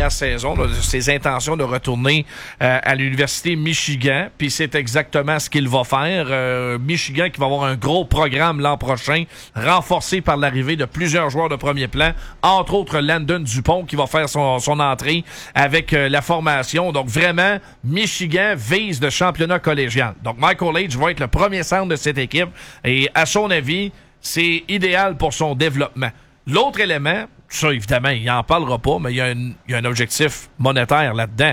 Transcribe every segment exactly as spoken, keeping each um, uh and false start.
dernière saison, là, ses intentions de retourner euh, à l'Université Michigan, puis c'est exactement ce qu'il va faire. Euh, Michigan qui va avoir un gros programme l'an prochain, renforcé par l'arrivée de plusieurs joueurs de premier plan, entre autres Landon Dupont qui va faire son, son entrée avec euh, la formation. Donc vraiment, Michigan vise le championnat collégial. Donc Michael H va être le premier centre de cette équipe et à son avis, c'est idéal pour son développement. L'autre élément, ça évidemment, il n'en parlera pas, mais il y a un, il y a un objectif monétaire là-dedans.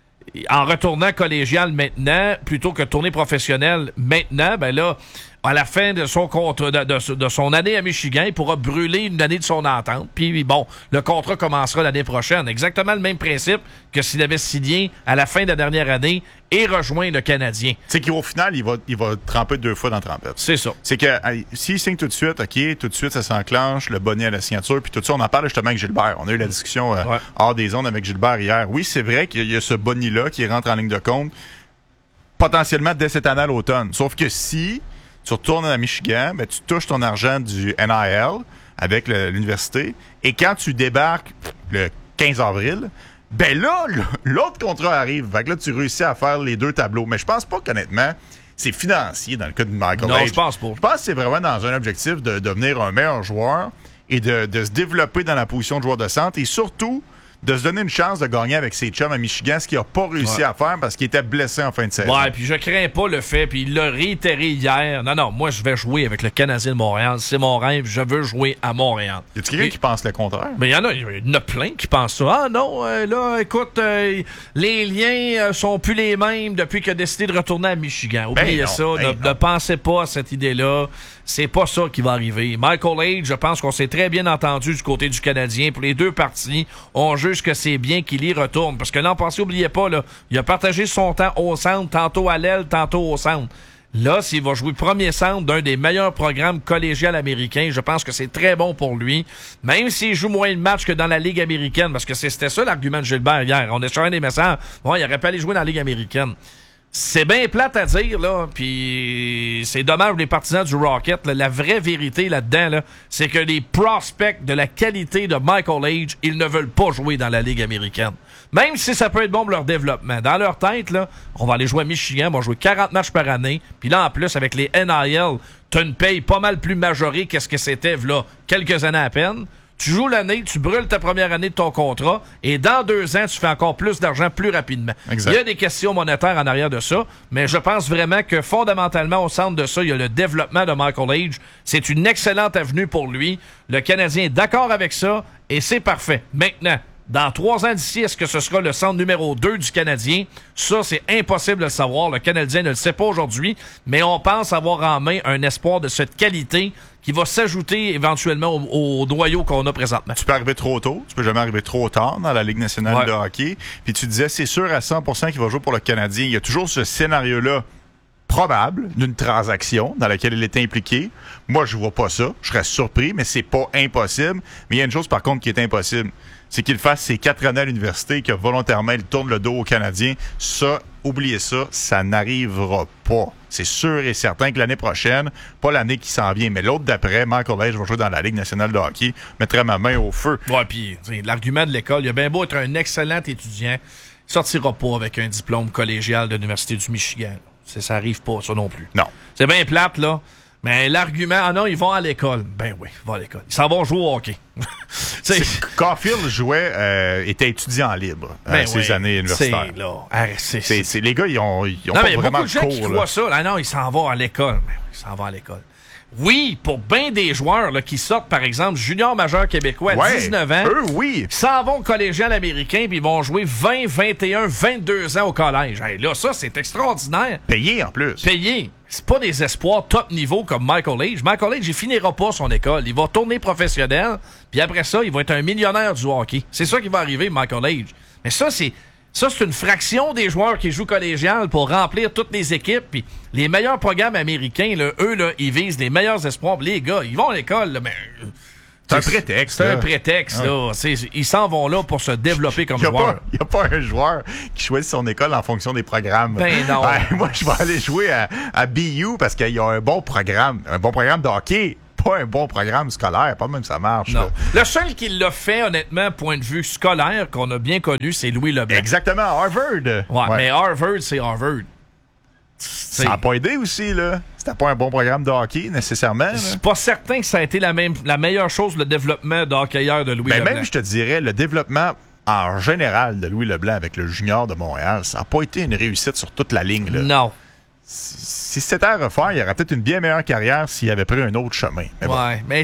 En retournant collégial maintenant, plutôt que tournée professionnelle maintenant, ben là, à la fin de son contrat, de, de, de son année à Michigan, il pourra brûler une année de son entente. Puis bon, le contrat commencera l'année prochaine. Exactement le même principe que s'il avait signé à la fin de la dernière année et rejoint le Canadien. C'est qu'au final, il va, il va tremper deux fois dans la trempette. C'est ça. C'est que allez, s'il signe tout de suite, OK, tout de suite, ça s'enclenche, le bonnet à la signature, puis tout ça, on en parle justement avec Gilbert. On a eu la discussion euh, ouais. hors des ondes avec Gilbert hier. Oui, c'est vrai qu'il y a ce bonnet-là qui rentre en ligne de compte potentiellement dès cette année à l'automne. Sauf que si tu retournes à Michigan, ben, tu touches ton argent du N I L avec le, l'université. Et quand tu débarques le quinze avril, ben là, l'autre contrat arrive. Fait que là, tu réussis à faire les deux tableaux. Mais je pense pas qu'honnêtement, c'est financier dans le cas de Michael Non, H. je pense pas. Je pense que c'est vraiment dans un objectif de devenir un meilleur joueur et de, de se développer dans la position de joueur de centre et surtout de se donner une chance de gagner avec ses chums à Michigan, ce qu'il n'a pas réussi ouais. à faire parce qu'il était blessé en fin de saison. Ouais, puis je crains pas le fait, puis il l'a réitéré hier. Non, non, moi, je vais jouer avec le Canadien de Montréal. C'est mon rêve, je veux jouer à Montréal. Y a-t-il quelqu'un et, qui pense le contraire? Mais il y en a, il y en a plein qui pensent ça. Ah non, euh, là, écoute, euh, les liens euh, sont plus les mêmes depuis qu'il a décidé de retourner à Michigan. Oubliez ben non, ça, ben ne, ne pensez pas à cette idée-là. C'est pas ça qui va arriver. Michael H, je pense qu'on s'est très bien entendu du côté du Canadien. Pour les deux parties, on juge que c'est bien qu'il y retourne. Parce que l'an passé, n'oubliez pas, là, il a partagé son temps au centre, tantôt à l'aile, tantôt au centre. Là, s'il va jouer premier centre d'un des meilleurs programmes collégiales américains, je pense que c'est très bon pour lui. Même s'il joue moins de matchs que dans la Ligue américaine, parce que c'était ça l'argument de Gilbert hier. On échangeait des messages. Bon, il aurait pas aller jouer dans la Ligue américaine. C'est bien plate à dire, là, puis c'est dommage pour les partisans du Rocket. Là. La vraie vérité là-dedans, là, c'est que les prospects de la qualité de Michael H, ils ne veulent pas jouer dans la Ligue américaine. Même si ça peut être bon pour leur développement. Dans leur tête, là, on va aller jouer à Michigan, on va jouer quarante matchs par année, puis là, en plus, avec les N I L, t'as une paye pas mal plus majorée qu'est-ce que c'était, là, quelques années à peine. Tu joues l'année, tu brûles ta première année de ton contrat et dans deux ans, tu fais encore plus d'argent plus rapidement. Exact. Il y a des questions monétaires en arrière de ça, mais je pense vraiment que fondamentalement, au centre de ça, il y a le développement de Michael H. C'est une excellente avenue pour lui. Le Canadien est d'accord avec ça et c'est parfait. Maintenant, dans trois ans d'ici, est-ce que ce sera le centre numéro deux du Canadien? Ça, c'est impossible de le savoir. Le Canadien ne le sait pas aujourd'hui, mais on pense avoir en main un espoir de cette qualité qui va s'ajouter éventuellement au, au noyau qu'on a présentement. Tu peux arriver trop tôt, tu peux jamais arriver trop tard dans la Ligue nationale ouais. de hockey. Puis tu disais, c'est sûr à cent pour cent qu'il va jouer pour le Canadien. Il y a toujours ce scénario-là probable d'une transaction dans laquelle il est impliqué. Moi, je vois pas ça. Je serais surpris, mais c'est pas impossible. Mais il y a une chose, par contre, qui est impossible. C'est qu'il fasse ses quatre années à l'université et que volontairement, il tourne le dos aux Canadiens. Ça, oubliez ça, ça n'arrivera pas. C'est sûr et certain que l'année prochaine, pas l'année qui s'en vient, mais l'autre d'après, Michael H va jouer dans la Ligue nationale de hockey, mettrait ma main au feu. Ouais, puis l'argument de l'école, il a bien beau être un excellent étudiant, il sortira pas avec un diplôme collégial de l'Université du Michigan. C'est, ça arrive pas, ça non plus. Non. C'est bien plate, là. Mais l'argument, ah non, ils vont à l'école. Ben oui, ils vont à l'école. Ils s'en vont jouer au hockey. Caulfield jouait, euh, était étudiant libre à ben ses oui, années universitaires. C'est là. Ah, c'est, c'est, c'est, les gars, ils ont, ils ont non, pas mais vraiment beaucoup de gens cours, qui là. croient ça. Ah non, ils s'en vont à l'école. Ben oui, ils s'en vont à l'école. Oui, pour bien des joueurs là, qui sortent, par exemple, junior majeur québécois à ouais, dix-neuf ans, eux, oui. ils s'en vont au collégial américain puis ils vont jouer vingt, vingt et un, vingt-deux ans au collège. Hey, là, ça, c'est extraordinaire. Payé en plus. Payé. C'est pas des espoirs top niveau comme Michael H. Michael H, il finira pas son école. Il va tourner professionnel, puis après ça, il va être un millionnaire du hockey. C'est ça qui va arriver, Michael H. Mais ça, c'est ça, c'est une fraction des joueurs qui jouent collégial pour remplir toutes les équipes. Puis les meilleurs programmes américains, là, eux, là, ils visent les meilleurs espoirs. Les gars, ils vont à l'école, là, mais... C'est un prétexte. C'est là. un prétexte, là. Ouais. C'est, ils s'en vont là pour se développer comme joueur. Il n'y a pas un joueur qui choisit son école en fonction des programmes. Ben non. Ouais, moi, je vais aller jouer à, à B U parce qu'il y a un bon programme. Un bon programme de hockey. pas un bon programme scolaire. Pas même ça marche. Non. Là. Le seul qui l'a fait, honnêtement, point de vue scolaire, qu'on a bien connu, c'est Louis Leblanc. Exactement, Harvard. Ouais, Ouais. mais Harvard, c'est Harvard. Ça n'a pas aidé aussi, là. C'était pas un bon programme de hockey, nécessairement. Là. C'est pas certain que ça a été la, même, la meilleure chose, le développement de hockeyeur de Louis Ben Leblanc. même, je te dirais, le développement en général de Louis Leblanc avec le junior de Montréal, ça n'a pas été une réussite sur toute la ligne. Là. Non. Si c'était à refaire, il aurait peut-être une bien meilleure carrière s'il avait pris un autre chemin. Mais bon. Ouais, mais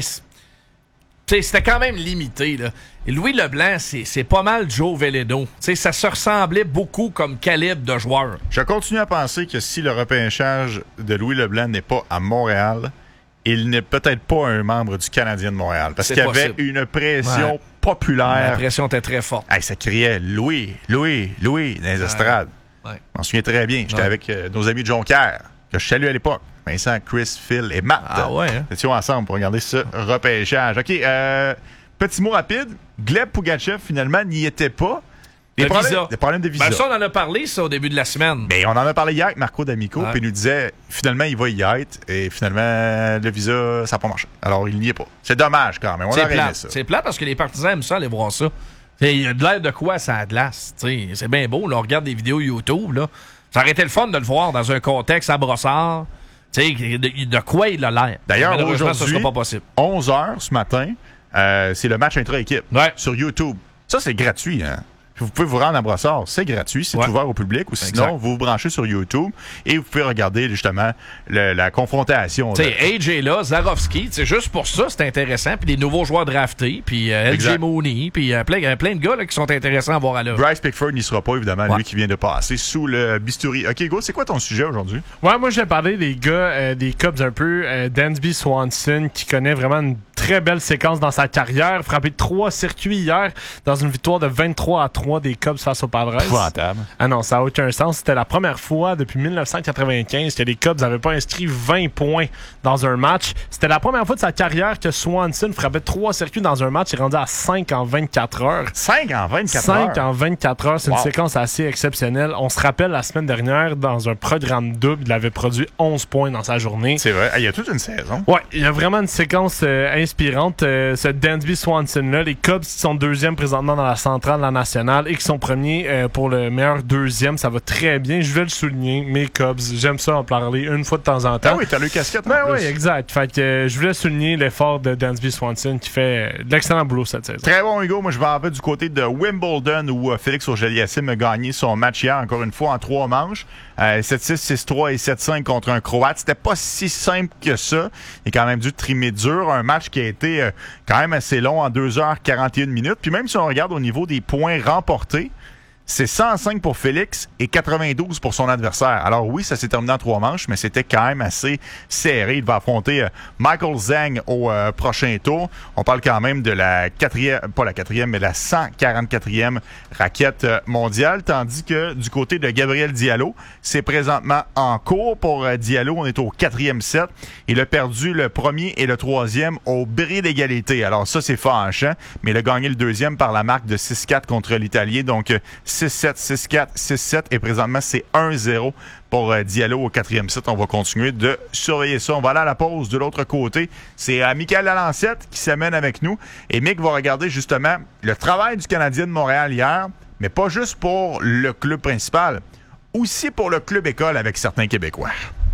c'était quand même limité. Là. Et Louis Leblanc, c'est pas mal Joe Veleno. T'sais, ça se ressemblait beaucoup comme calibre de joueur. Je continue à penser que si le repêchage de Louis Leblanc n'est pas à Montréal, il n'est peut-être pas un membre du Canadien de Montréal. Parce qu'il y avait une pression ouais. populaire. La pression était très forte. Hey, ça criait Louis, Louis, Louis dans les estrades. Ouais. Ouais. Je m'en souviens très bien. J'étais ouais. avec euh, nos amis de Jonquière, que je salue à l'époque. Vincent, Chris, Phil et Matt. Ah ouais, hein? Nous étions ensemble pour regarder ce repêchage. OK, euh, petit mot rapide. Gleb Pougachev, finalement, n'y était pas. Des le problèmes, visa. des problèmes de visa. Ben ça, on en a parlé, ça, au début de la semaine. Ben, on en a parlé hier avec Marco D'Amico, ouais. puis il nous disait, finalement, il va y être, et finalement, le visa, ça n'a pas marché. Alors, il n'y est pas. C'est dommage, quand même. On aurait aimé ça. C'est plat parce que les partisans aiment ça, aller voir ça. Il y a de l'air de quoi, ça a de glace. C'est bien beau, là, on regarde des vidéos YouTube, là. Ça aurait été le fun de le voir dans un contexte à brossard. Tu sais, de, de quoi il a l'air. D'ailleurs, aujourd'hui, ça sera pas possible. onze heures ce matin, euh, c'est le match intra-équipe ouais. sur YouTube. Ça, c'est gratuit, hein? Vous pouvez vous rendre à Brossard, c'est gratuit, c'est ouais. ouvert au public. Ou sinon, exact. Vous vous branchez sur YouTube et vous pouvez regarder justement le, la confrontation. Tu sais, A J là, Zarovski, c'est juste pour ça, c'est intéressant. Puis des nouveaux joueurs draftés, puis euh, L J Mooney, puis euh, plein, plein de gars là, qui sont intéressants à voir à l'œuvre. Bryce Pickford n'y sera pas, évidemment, ouais. lui qui vient de passer sous le bistouri. OK, Go, c'est quoi ton sujet aujourd'hui? Ouais, moi, je vais parler des gars, euh, des Cubs un peu. Euh, Dansby Swanson, qui connaît vraiment une très belle séquence dans sa carrière. Frappé trois circuits hier dans une victoire de vingt-trois à trois des Cubs face aux Padres. Épouvantable. Ah non, ça n'a aucun sens. C'était la première fois depuis dix-neuf cent quatre-vingt-quinze que les Cubs n'avaient pas inscrit vingt points dans un match. C'était la première fois de sa carrière que Swanson frappait trois circuits dans un match. Il est rendu à cinq en vingt-quatre heures. cinq en vingt-quatre heures? cinq en vingt-quatre heures. C'est wow. Une séquence assez exceptionnelle. On se rappelle la semaine dernière, dans un programme double, il avait produit onze points dans sa journée. C'est vrai. Il y a toute une saison. Ouais, il y a vraiment une séquence euh, inspirante. Euh, ce Dansby Swanson-là, les Cubs qui sont deuxième présentement dans la centrale de la nationale et qui sont premiers euh, pour le meilleur deuxième. Ça va très bien. Je vais le souligner. Mes Cubs, j'aime ça en parler une fois de temps en temps. Ah oui, t'as le casquette. Ben oui, exact. Fait que euh, je voulais souligner l'effort de Dansby Swanson qui fait euh, de l'excellent boulot cette saison. Très bon, Hugo. Moi, je vais en fait du côté de Wimbledon où euh, Félix Auger-Aliassime a gagné son match hier, encore une fois, en trois manches. Euh, sept six, six trois et sept cinq contre un Croate. C'était pas si simple que ça. Il a quand même dû trimer dur. Un match qui a été euh, quand même assez long en deux heures quarante et une minutes. Puis même si on regarde au niveau des points remportés, c'est cent cinq pour Félix et quatre-vingt-douze pour son adversaire. Alors oui, ça s'est terminé en trois manches, mais c'était quand même assez serré. Il va affronter euh, Michael Zhang au euh, prochain tour. On parle quand même de la quatrième, pas la quatrième, mais la cent quarante-quatrième raquette euh, mondiale. Tandis que du côté de Gabriel Diallo, c'est présentement en cours pour euh, Diallo. On est au quatrième set. Il a perdu le premier et le troisième au bris d'égalité. Alors ça, c'est fâchant, mais il a gagné le deuxième par la marque de six quatre contre l'Italien. Donc, euh, six sept, six quatre, six sept et présentement c'est un zéro pour euh, Diallo au quatrième set. On va continuer de surveiller ça. On va aller à la pause de l'autre côté. C'est euh, Michael Lalancette qui s'amène avec nous et Mick va regarder justement le travail du Canadien de Montréal hier, mais pas juste pour le club principal, aussi pour le club école avec certains Québécois.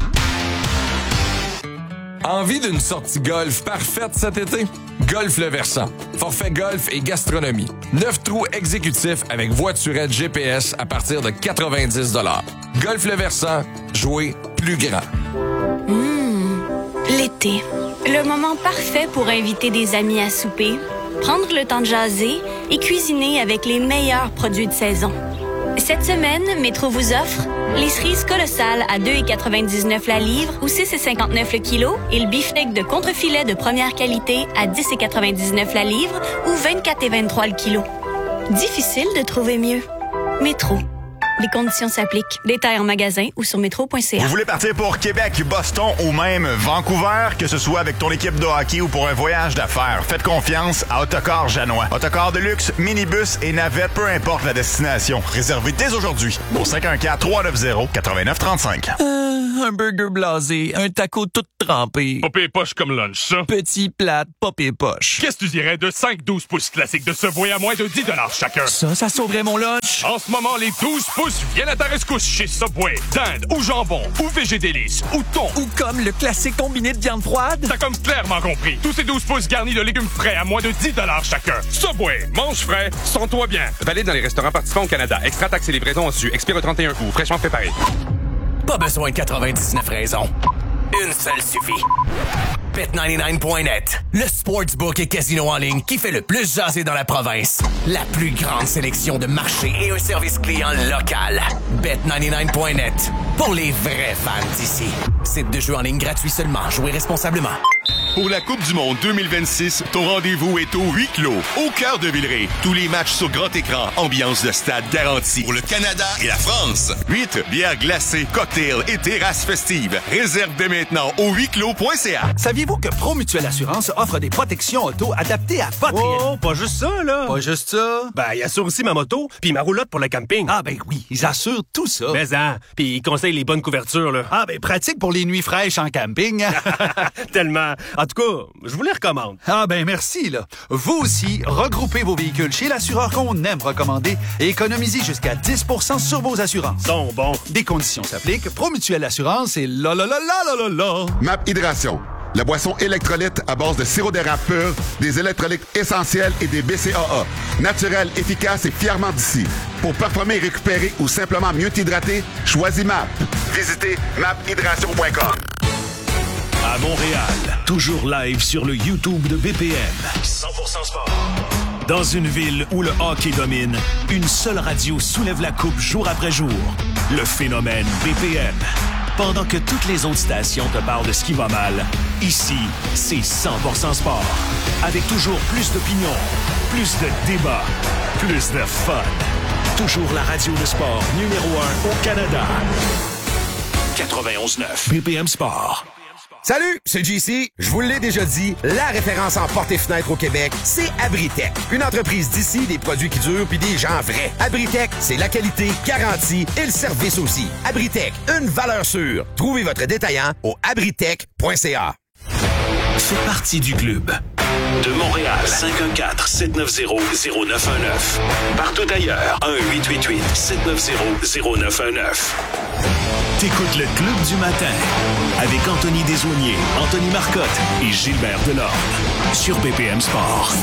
Envie d'une sortie golf parfaite cet été? Golf Le Versant. Forfait golf et gastronomie. Neuf trous exécutifs avec voiturette G P S à partir de quatre-vingt-dix dollars. Golf Le Versant. Jouer plus grand. Mmh, l'été. Le moment parfait pour inviter des amis à souper, prendre le temps de jaser et cuisiner avec les meilleurs produits de saison. Cette semaine, Métro vous offre les cerises colossales à deux virgule quatre-vingt-dix-neuf la livre ou six virgule cinquante-neuf le kilo et le beefsteak de contrefilet de première qualité à dix virgule quatre-vingt-dix-neuf la livre ou vingt-quatre virgule vingt-trois le kilo. Difficile de trouver mieux. Métro. Les conditions s'appliquent. Détails en magasin ou sur métro point c a. Vous voulez partir pour Québec, Boston ou même Vancouver, que ce soit avec ton équipe de hockey ou pour un voyage d'affaires, faites confiance à Autocar Janois. Autocar de luxe, minibus et navette, peu importe la destination. Réservez dès aujourd'hui au cinq un quatre, trois neuf zéro, neuf neuf trois cinq. Euh, un burger blasé, un taco tout trempé. Pas pire poche comme lunch, ça. Petit plate, pas pire poche. Qu'est-ce que tu dirais de cinq douze pouces classiques de Subway à moins de dix chacun? Ça, ça sauverait mon lunch. En ce moment, les douze pouces viennent à ta rescousse chez Subway. Dinde ou jambon ou végé délice ou thon. Ou comme le classique combiné de viande froide. T'as comme clairement compris. Tous ces douze pouces garnis de légumes frais à moins de dix chacun. Subway, mange frais, sens-toi bien. Valide dans les restaurants participants au Canada. Extra taxes et livraison au-dessus. Expire au trente et un août. Fraîchement préparé. Pas besoin de quatre-vingt-dix-neuf raisons. Une seule suffit. Bet quatre-vingt-dix-neuf point net, le sportsbook et casino en ligne qui fait le plus jaser dans la province. La plus grande sélection de marchés et un service client local. Bet quatre-vingt-dix-neuf point net, pour les vrais fans d'ici. Site de jeu en ligne gratuit seulement. Jouez responsablement. Pour la Coupe du monde deux mille vingt-six, ton rendez-vous est au huis clos, au cœur de Villeray. Tous les matchs sur grand écran, ambiance de stade garantie. Pour le Canada et la France, huit bières glacées, cocktails et terrasses festives. Réserve dès maintenant au huis clos point c a. Saviez-vous que Promutuelle Assurance offre des protections auto adaptées à votre... Oh, pas juste ça, là. Pas juste ça. Ben, ils assurent aussi ma moto puis ma roulotte pour le camping. Ah ben oui, ils assurent tout ça. Mais hein, puis ils conseillent les bonnes couvertures, là. Ah ben pratique pour les nuits fraîches en camping. Tellement. En tout cas, je vous les recommande. Ah ben merci, là. Vous aussi, regroupez vos véhicules chez l'assureur qu'on aime recommander et économisez jusqu'à dix pour cent sur vos assurances. Sont bons. Des conditions s'appliquent. Promutuelle Assurance et la la la la la la la. Map Hydration. La boisson électrolyte à base de sirop d'érable pur, des électrolytes essentiels et des B C A A. Naturel, efficace et fièrement d'ici. Pour performer et récupérer ou simplement mieux t'hydrater, choisis M A P. Visitez map hydration point com. À Montréal, toujours live sur le YouTube de B P M. cent pour cent sport. Dans une ville où le hockey domine, une seule radio soulève la coupe jour après jour. Le phénomène B P M. Pendant que toutes les autres stations te parlent de ce qui va mal, ici, c'est cent pour cent sport. Avec toujours plus d'opinions, plus de débats, plus de fun. Toujours la radio de sport numéro un au Canada. quatre-vingt-onze neuf B P M Sport. Salut, c'est J C. Je vous l'ai déjà dit, la référence en portes et fenêtres au Québec, c'est Abritech. Une entreprise d'ici, des produits qui durent puis des gens vrais. Abritech, c'est la qualité garantie et le service aussi. Abritech, une valeur sûre. Trouvez votre détaillant au abritech point c a. Fais partie du club. De Montréal, cinq un quatre, sept neuf zéro, zéro neuf un neuf. Partout ailleurs, un huit huit huit, sept neuf zéro, zéro neuf un neuf. T'écoutes le Club du matin avec Anthony Desaulniers, Anthony Marcotte et Gilbert Delorme sur B P M Sport.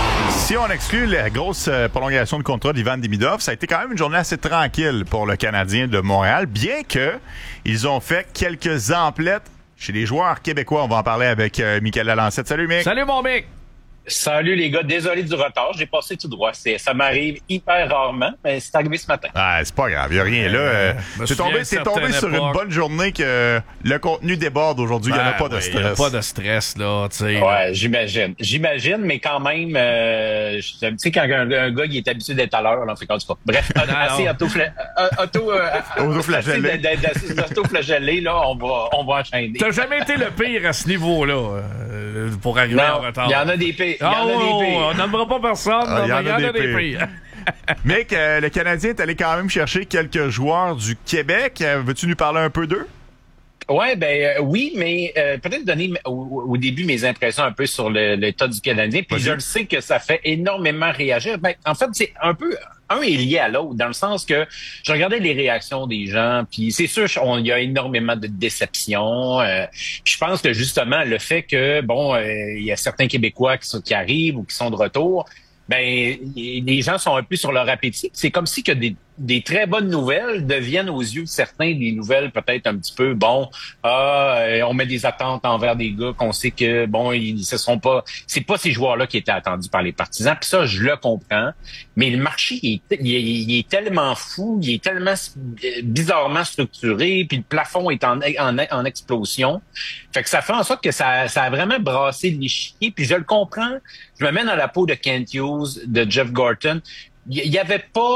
Si on exclut la grosse euh, prolongation de contrat d'Ivan Demidov, ça a été quand même une journée assez tranquille pour le Canadien de Montréal, bien que ils ont fait quelques emplettes chez les joueurs québécois. On va en parler avec euh, Michael Lalancette. Salut, Mick. Salut, mon Mick. Salut les gars, désolé du retard, j'ai passé tout droit. C'est, ça m'arrive hyper rarement, mais c'est arrivé ce matin. Ah, c'est pas grave, il n'y a rien là. Euh, c'est tombé, c'est tombé sur une bonne journée que le contenu déborde aujourd'hui. Il n'y en a pas de ouais, stress. Il n'y a pas de stress, là, tu sais. Ouais, j'imagine. J'imagine, mais quand même, euh, tu sais, quand un, un gars il est habitué d'être à l'heure, là, fait qu'on dit pas. Bref, assez auto-flagellé. Auto, euh, auto-flagellé. Auto-flagellé, là, on va, on va enchaîner. T'as jamais été le pire à ce niveau-là, euh, pour arriver non, en retard. Il y en a des pires. Il y en oh, a des pires. On n'aimera pas personne, ah, mais il y en a, des, des pires. pires. Mec, euh, le Canadien est allé quand même chercher quelques joueurs du Québec. Euh, veux-tu nous parler un peu d'eux? Ouais, ben euh, oui, mais euh, peut-être donner au, au début mes impressions un peu sur le, l'état du Canadien. Puis je le sais que ça fait énormément réagir. Ben, en fait, c'est un peu... Un est lié à l'autre, dans le sens que je regardais les réactions des gens, puis c'est sûr, il y a énormément de déception. Euh, je pense que justement, le fait que, bon, euh, il y a certains Québécois qui, sont, qui arrivent ou qui sont de retour, ben les gens sont un peu sur leur appétit. C'est comme si que des, des très bonnes nouvelles deviennent aux yeux de certains des nouvelles peut-être un petit peu, bon, ah, on met des attentes envers des gars qu'on sait que, bon, ils se sont pas, c'est pas ces joueurs-là qui étaient attendus par les partisans. Puis ça, je le comprends. Mais le marché, il est, il est, il est tellement fou, il est tellement bizarrement structuré, puis le plafond est en, en, en explosion. Fait que ça fait en sorte que ça, ça a vraiment brassé l'échiquier. Puis je le comprends. Je me mets dans la peau de Kent Hughes, de Jeff Gorton. Il y avait pas...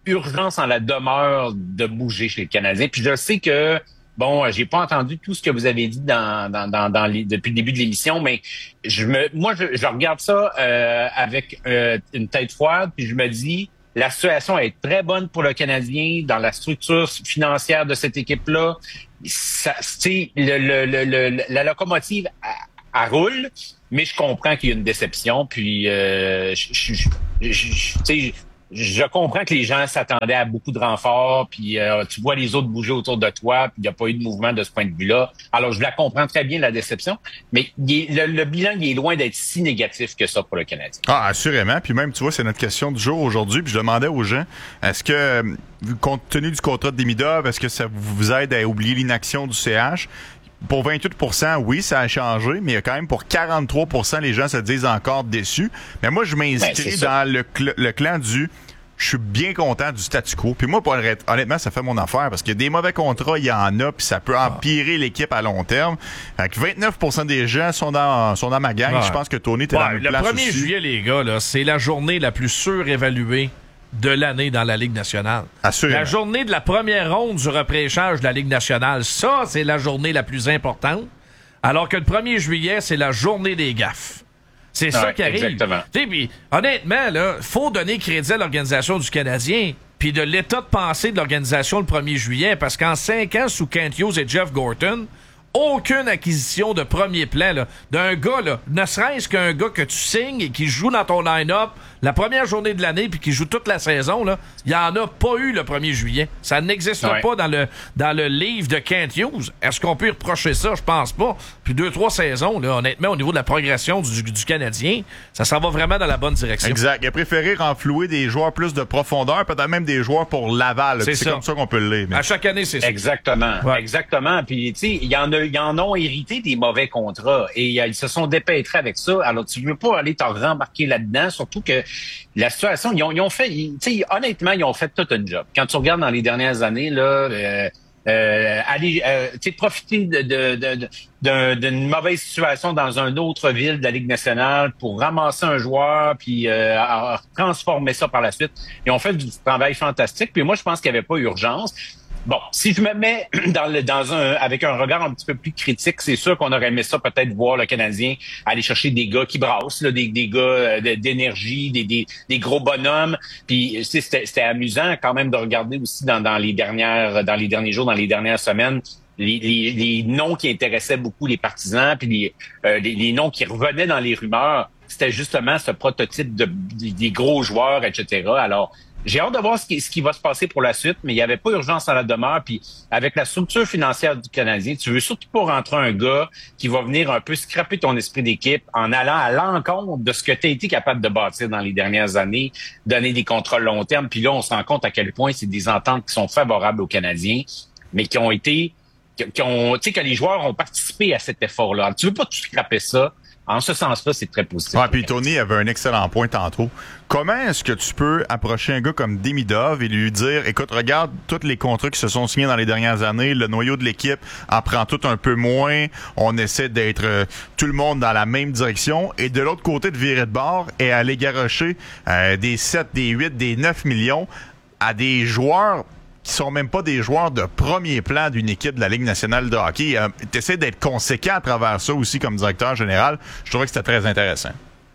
urgence en la demeure de bouger chez le Canadien. Puis je sais que, bon, j'ai pas entendu tout ce que vous avez dit dans, dans, dans, dans les, depuis le début de l'émission, mais je me, moi, je, je regarde ça euh, avec euh, une tête froide, puis je me dis, la situation est très bonne pour le Canadien dans la structure financière de cette équipe-là. Ça, c'est le, le, le, le, la locomotive, elle, elle roule, mais je comprends qu'il y a une déception. Puis, euh, je, je, je, je, tu sais, je comprends que les gens s'attendaient à beaucoup de renforts, puis euh, tu vois les autres bouger autour de toi, puis il n'y a pas eu de mouvement de ce point de vue-là. Alors, je la comprends très bien, la déception, mais il est, le, le bilan il est loin d'être si négatif que ça pour le Canadien. Ah, assurément. Puis même, tu vois, c'est notre question du jour aujourd'hui, puis je demandais aux gens, est-ce que, compte tenu du contrat de Demidov, est-ce que ça vous aide à oublier l'inaction du C H? Pour vingt-huit pour cent, oui, ça a changé, mais il y a quand même pour quarante-trois pour cent, les gens se disent encore déçus. Mais moi, je m'inscris ben, dans le, cl- le clan du « je suis bien content du statu quo ». Puis moi, pour être, honnêtement, ça fait mon affaire parce que des mauvais contrats, il y en a, puis ça peut empirer l'équipe à long terme. Fait que vingt-neuf pour cent des gens sont dans, sont dans ma gang. Ouais. Je pense que Tony, t'es ouais, dans la même place aussi. Le premier juillet, les gars, là, c'est la journée la plus surévaluée de l'année dans la Ligue nationale. Assurément. La journée de la première ronde du repêchage de la Ligue nationale, ça, c'est la journée la plus importante. Alors que le premier juillet, c'est la journée des gaffes. C'est ouais, ça qui arrive. Exactement. Pis, honnêtement, là, faut donner crédit à l'organisation du Canadien puis de l'état de pensée de l'organisation le premier juillet, parce qu'en cinq ans, sous Kent Hughes et Jeff Gorton, aucune acquisition de premier plan là, d'un gars, là, ne serait-ce qu'un gars que tu signes et qui joue dans ton line-up la première journée de l'année puis qui joue toute la saison, là, il n'y en a pas eu le premier juillet. Ça n'existe ouais. pas dans le dans le livre de Kent Hughes. Est-ce qu'on peut reprocher ça? Je pense pas. Puis deux, trois saisons, là, honnêtement, au niveau de la progression du, du Canadien, ça s'en va vraiment dans la bonne direction. Exact. Il a préféré renflouer des joueurs plus de profondeur, peut-être même des joueurs pour Laval. C'est, c'est comme ça qu'on peut le lire. Mais... À chaque année, c'est ça. Exactement. Ouais. Exactement. Puis, tu sais, il y en a, il y en ont hérité des mauvais contrats et ils se sont dépêtrés avec ça. Alors, tu veux pas aller t'en rembarquer là-dedans, surtout que la situation, ils ont, ils ont fait, tu sais, honnêtement, ils ont fait tout un job. Quand tu regardes dans les dernières années, là, euh, euh, aller, euh, tu sais, profiter de, de, de, de, d'une mauvaise situation dans une autre ville de la Ligue nationale pour ramasser un joueur puis euh, transformer ça par la suite. Ils ont fait du travail fantastique. Puis moi, je pense qu'il n'y avait pas urgence. Bon, si je me mets dans le dans un avec un regard un petit peu plus critique, c'est sûr qu'on aurait aimé ça peut-être voir le Canadien aller chercher des gars qui brassent, là, des, des gars d'énergie, des, des, des gros bonhommes. Puis c'était, c'était amusant quand même de regarder aussi dans, dans les dernières dans les derniers jours, dans les dernières semaines. Les, les, les noms qui intéressaient beaucoup les partisans, puis les, euh, les, les noms qui revenaient dans les rumeurs, c'était justement ce prototype de, des, des gros joueurs, et cetera. Alors, j'ai hâte de voir ce qui, ce qui va se passer pour la suite, mais il n'y avait pas urgence à la demeure. Puis avec la structure financière du Canadien, tu veux surtout pas rentrer un gars qui va venir un peu scraper ton esprit d'équipe en allant à l'encontre de ce que tu as été capable de bâtir dans les dernières années, donner des contrats long terme. Puis là, on se rend compte à quel point c'est des ententes qui sont favorables aux Canadiens, mais qui ont été, qui, qui ont, tu sais, que les joueurs ont participé à cet effort-là. Alors, tu veux pas tout scraper ça. En ce sens-là, c'est très positif. Ouais, puis Tony avait un excellent point tantôt. Comment est-ce que tu peux approcher un gars comme Demidov et lui dire, écoute, regarde tous les contrats qui se sont signés dans les dernières années, le noyau de l'équipe en prend tout un peu moins, on essaie d'être euh, tout le monde dans la même direction, et de l'autre côté de virer de bord et aller garrocher euh, des sept, des huit, des neuf millions à des joueurs qui sont même pas des joueurs de premier plan d'une équipe de la Ligue nationale de hockey. Euh, tu essaies d'être conséquent à travers ça aussi comme directeur général. Je trouvais que c'était très intéressant.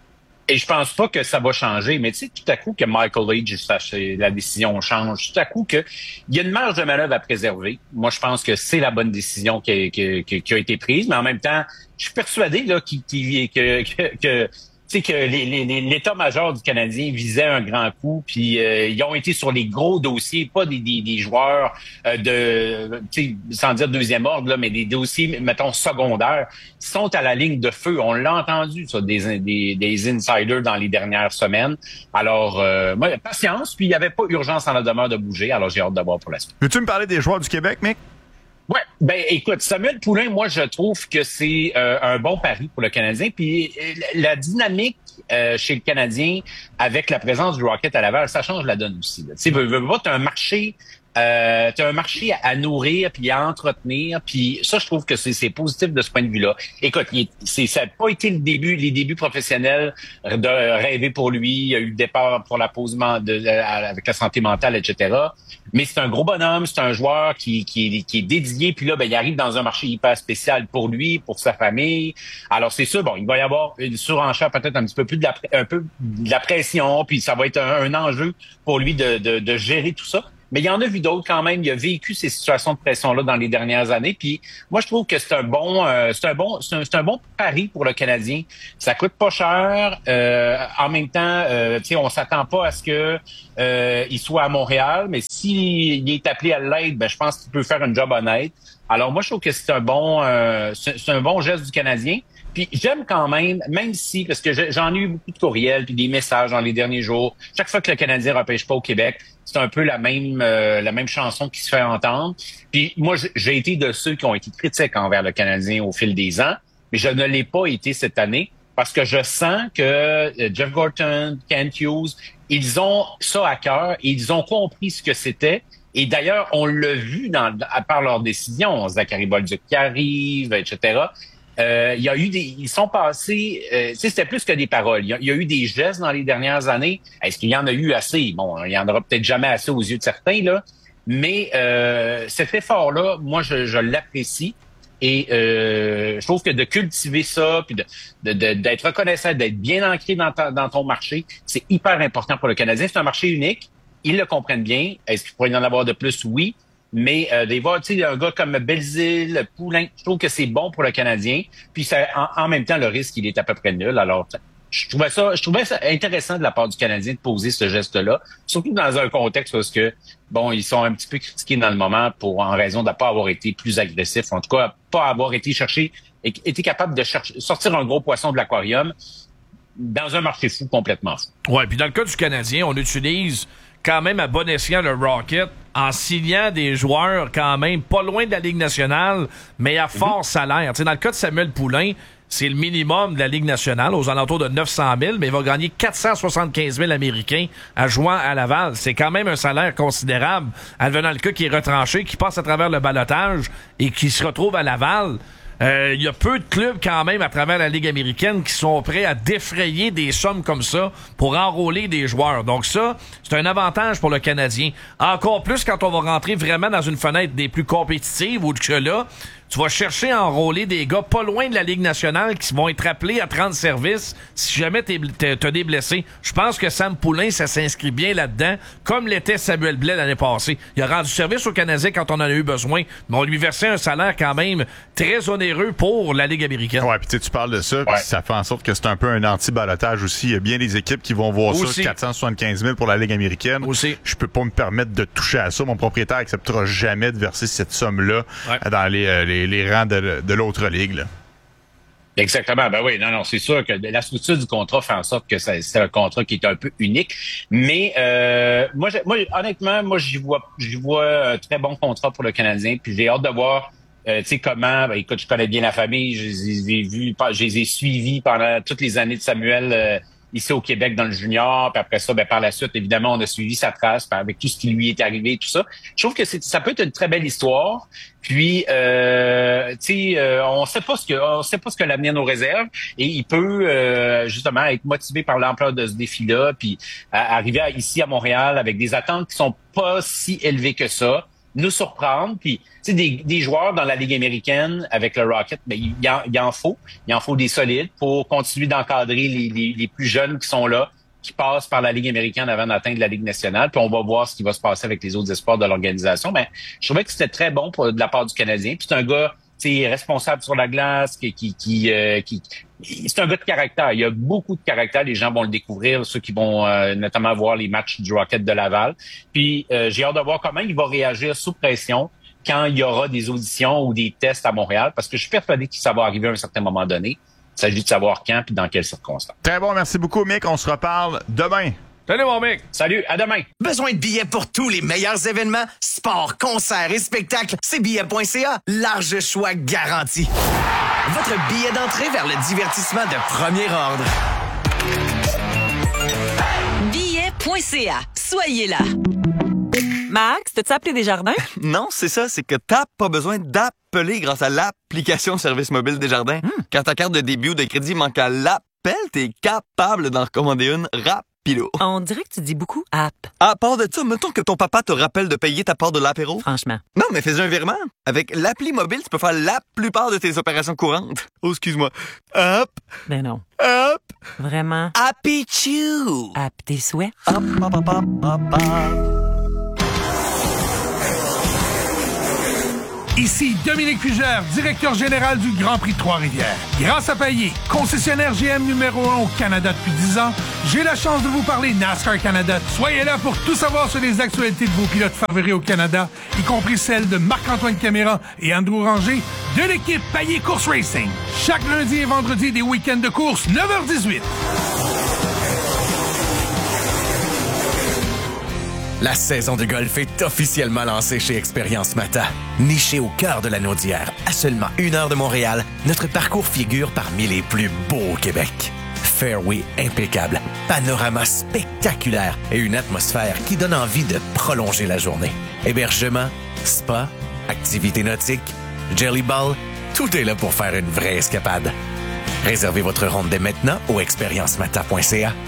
Et je pense pas que ça va changer, mais tu sais, tout à coup que Michael Age, la décision change, tout à coup que il y a une marge de manœuvre à préserver. Moi, je pense que c'est la bonne décision qui a, qui, qui, qui a été prise, mais en même temps, je suis persuadé là, qu'il, qu'il, que, que, que tu sais que les, les, l'état-major du Canadien visait un grand coup, puis euh, ils ont été sur les gros dossiers, pas des, des, des joueurs euh, de, tu sais, sans dire deuxième ordre, là, mais des dossiers, mettons, secondaires, qui sont à la ligne de feu. On l'a entendu, ça, des, des, des insiders dans les dernières semaines. Alors, euh, moi, patience, puis il n'y avait pas urgence en la demeure de bouger, alors j'ai hâte de voir pour la suite. Veux-tu me parler des joueurs du Québec, Mick? Ouais, ben écoute, Samuel Poulin, moi je trouve que c'est euh, un bon pari pour le Canadien. Puis la dynamique euh, chez le Canadien avec la présence du Rocket à Laval, ça change la donne aussi. Tu sais, veux, veux pas, t'as un marché Euh, tu as un marché à, à nourrir puis à entretenir, puis ça, je trouve que c'est, c'est positif de ce point de vue-là. Écoute, il est, c'est, ça n'a pas été le début, les débuts professionnels de rêver pour lui. Il y a eu le départ pour la pause de, de, avec la santé mentale, et cetera. Mais c'est un gros bonhomme, c'est un joueur qui, qui, est, qui est dédié, puis là, ben, il arrive dans un marché hyper spécial pour lui, pour sa famille. Alors, c'est sûr, bon, il va y avoir une surenchère, peut-être un petit peu plus de la, un peu de la pression, puis ça va être un, un enjeu pour lui de, de, de gérer tout ça. Mais il y en a vu d'autres quand même. Il a vécu ces situations de pression-là dans les dernières années. Puis moi, je trouve que c'est un bon, euh, c'est un bon, c'est un, c'est un bon pari pour le Canadien. Ça coûte pas cher. Euh, en même temps, euh, tu sais, on s'attend pas à ce que euh, il soit à Montréal. Mais s'il est appelé à l'aide, ben je pense qu'il peut faire un job honnête. Alors moi, je trouve que c'est un bon, euh, c'est, c'est un bon geste du Canadien. Puis j'aime quand même, même si, parce que j'en ai eu beaucoup de courriels puis des messages dans les derniers jours. Chaque fois que le Canadien repêche pas au Québec, c'est un peu la même euh, la même chanson qui se fait entendre. Puis moi, j'ai été de ceux qui ont été critiques envers le Canadien au fil des ans, mais je ne l'ai pas été cette année parce que je sens que Jeff Gorton, Kent Hughes, ils ont ça à cœur et ils ont compris ce que c'était. Et d'ailleurs, on l'a vu dans, à part leurs décisions, Zachary Bolduc qui arrive, et cetera. Euh, il y a eu des, ils sont passés, euh, tu sais, c'était plus que des paroles. Il y, a, il y a eu des gestes dans les dernières années. Est-ce qu'il y en a eu assez? Bon, il y en aura peut-être jamais assez aux yeux de certains, là. Mais euh, cet effort-là, moi, je, je l'apprécie. Et euh, je trouve que de cultiver ça, puis de, de, de, d'être reconnaissant, d'être bien ancré dans, ta, dans ton marché, c'est hyper important pour le Canadien. C'est un marché unique. Ils le comprennent bien. Est-ce qu'il pourrait y en avoir de plus? Oui. Mais euh, des fois, tu sais, un gars comme Belzile, Poulain, je trouve que c'est bon pour le Canadien. Puis ça, en, en même temps, le risque, il est à peu près nul. Alors, je trouvais ça, je trouvais ça intéressant de la part du Canadien de poser ce geste-là, surtout dans un contexte parce que, bon, ils sont un petit peu critiqués dans le moment pour en raison de ne pas avoir été plus agressifs, en tout cas, pas avoir été cherché, été capable de chercher, sortir un gros poisson de l'aquarium dans un marché fou, complètement fou. Ouais, puis dans le cas du Canadien, on utilise quand même à bon escient le Rocket en signant des joueurs quand même pas loin de la Ligue nationale, mais à fort mm-hmm. salaire. Tu sais, dans le cas de Samuel Poulain, c'est le minimum de la Ligue nationale, aux alentours de neuf cent mille, mais il va gagner quatre cent soixante-quinze mille américains à jouant à Laval. C'est quand même un salaire considérable. Advenant le cas qui est retranché, qui passe à travers le ballottage et qui se retrouve à Laval. Il euh, y a peu de clubs quand même à travers la Ligue américaine qui sont prêts à défrayer des sommes comme ça pour enrôler des joueurs. Donc ça, c'est un avantage pour le Canadien. Encore plus quand on va rentrer vraiment dans une fenêtre des plus compétitives ou que là, tu vas chercher à enrôler des gars pas loin de la Ligue nationale qui vont être appelés à te rendre service si jamais t'es, t'es, t'as des blessés. Je pense que Sam Poulain, ça s'inscrit bien là-dedans, comme l'était Samuel Blais l'année passée. Il a rendu service au Canadien quand on en a eu besoin, mais on lui versait un salaire quand même très onéreux pour la Ligue américaine. Ouais, puis tu parles de ça, puis ça fait en sorte que c'est un peu un anti-balotage aussi. Il y a bien des équipes qui vont voir aussi. Ça, quatre cent soixante-quinze mille pour la Ligue américaine. Aussi. Je peux pas me permettre de toucher à ça. Mon propriétaire acceptera jamais de verser cette somme-là ouais. dans les, euh, les, les rangs de, de l'autre ligue. Là. Exactement. Ben oui, non, non, c'est sûr que la structure du contrat fait en sorte que ça, c'est un contrat qui est un peu unique. Mais euh, moi, moi, honnêtement, moi, j'y vois, j'y vois un très bon contrat pour le Canadien. Puis j'ai hâte de voir. Euh, tu sais comment, ben, écoute, je connais bien la famille, je les ai vus, je les ai suivis pendant toutes les années de Samuel euh, ici au Québec dans le junior, puis après ça, ben par la suite, évidemment, on a suivi sa trace avec tout ce qui lui est arrivé, tout ça. Je trouve que c'est, ça peut être une très belle histoire. Puis, euh, tu sais, euh, on sait pas ce que, on sait pas ce que l'avenir nous réserve, et il peut euh, justement être motivé par l'ampleur de ce défi-là, puis à, arriver à, ici à Montréal avec des attentes qui sont pas si élevées que ça. Nous surprendre, puis tu sais des, des joueurs dans la Ligue américaine avec le Rocket, ben il y en, il en faut, il en faut des solides pour continuer d'encadrer les, les, les plus jeunes qui sont là, qui passent par la Ligue américaine avant d'atteindre la Ligue nationale, puis on va voir ce qui va se passer avec les autres espoirs de l'organisation. Ben je trouvais que c'était très bon pour de la part du Canadien, puis c'est un gars tu sais responsable sur la glace, qui qui qui, euh, qui c'est un gars de caractère. Il y a beaucoup de caractère. Les gens vont le découvrir, ceux qui vont euh, notamment voir les matchs du Rocket de Laval. Puis euh, j'ai hâte de voir comment il va réagir sous pression quand il y aura des auditions ou des tests à Montréal, parce que je suis persuadé que ça va arriver à un certain moment donné. Il s'agit de savoir quand et dans quelles circonstances. Très bon, merci beaucoup, Mick. On se reparle demain. Salut, mon mec. Salut, à demain. Besoin de billets pour tous les meilleurs événements, sports, concerts et spectacles? C'est billets point c a. Large choix garanti. Votre billet d'entrée vers le divertissement de premier ordre. billets point c a. Soyez là. Max, t'as-tu appelé Desjardins? Non, c'est ça, c'est que t'as pas besoin d'appeler grâce à l'application de service mobile Desjardins. Mm. Quand ta carte de débit ou de crédit manque à l'appel, t'es capable d'en recommander une rapido. On dirait que tu dis beaucoup app. À part de ça, mettons que ton papa te rappelle de payer ta part de l'apéro. Franchement. Non, mais fais un virement. Avec l'appli mobile, tu peux faire la plupart de tes opérations courantes. Oh, excuse-moi. Hop. Ben non. Hop. Vraiment. Happy Chew. App tes souhaits. Hop, hop, hop, hop, hop, hop. Ici Dominique Fugère, directeur général du Grand Prix de Trois-Rivières. Grâce à Payet, concessionnaire G M numéro un au Canada depuis dix ans, j'ai la chance de vous parler NASCAR Canada. Soyez là pour tout savoir sur les actualités de vos pilotes favoris au Canada, y compris celles de Marc-Antoine Caméra et Andrew Ranger de l'équipe Payet Course Racing. Chaque lundi et vendredi des week-ends de course, neuf heures dix-huit. La saison de golf est officiellement lancée chez Expérience Mata. Niché au cœur de la Naudière, à seulement une heure de Montréal, notre parcours figure parmi les plus beaux au Québec. Fairway impeccable, panorama spectaculaire et une atmosphère qui donne envie de prolonger la journée. Hébergement, spa, activités nautiques, jelly ball, tout est là pour faire une vraie escapade. Réservez votre ronde dès maintenant au expérience mata point c a.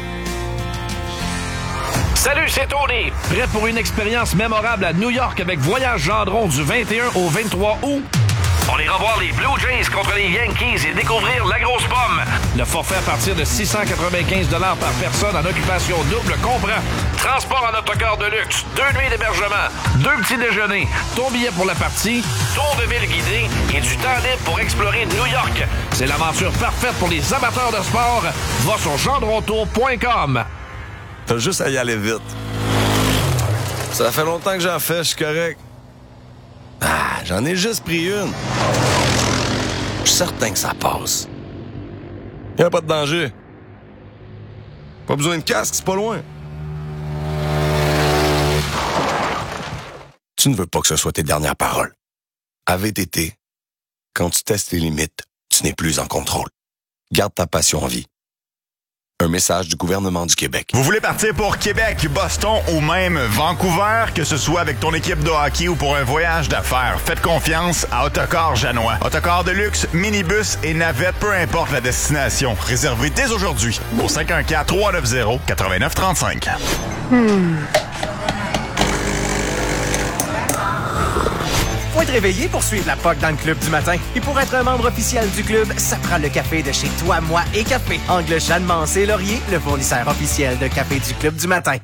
Salut, c'est Tony. Prêt pour une expérience mémorable à New York avec Voyage Gendron du vingt et un au vingt-trois août? On ira voir les Blue Jays contre les Yankees et découvrir la grosse pomme. Le forfait à partir de six cent quatre-vingt-quinze dollars par personne en occupation double comprend transport en autocar de luxe, deux nuits d'hébergement, deux petits déjeuners, ton billet pour la partie, tour de ville guidé et du temps libre pour explorer New York. C'est l'aventure parfaite pour les amateurs de sport. Va sur gendrontour point com. T'as juste à y aller vite. Ça fait longtemps que j'en fais, je suis correct. Ah, j'en ai juste pris une. Je suis certain que ça passe. Y'a pas de danger. Pas besoin de casque, c'est pas loin. Tu ne veux pas que ce soit tes dernières paroles. À V T T, quand tu testes les limites, tu n'es plus en contrôle. Garde ta passion en vie. Un message du gouvernement du Québec. Vous voulez partir pour Québec, Boston ou même Vancouver, que ce soit avec ton équipe de hockey ou pour un voyage d'affaires, faites confiance à Autocar Janois. Autocar de luxe, minibus et navette, peu importe la destination. Réservez dès aujourd'hui au cinq un quatre, trois neuf zéro, neuf neuf trois cinq. Hmm. Faut être réveillé pour suivre la P O C dans le club du matin. Et pour être un membre officiel du club, ça prend le café de chez Toi, Moi et Café. Angle Jeanne Mancé Laurier, le fournisseur officiel de café du club du matin.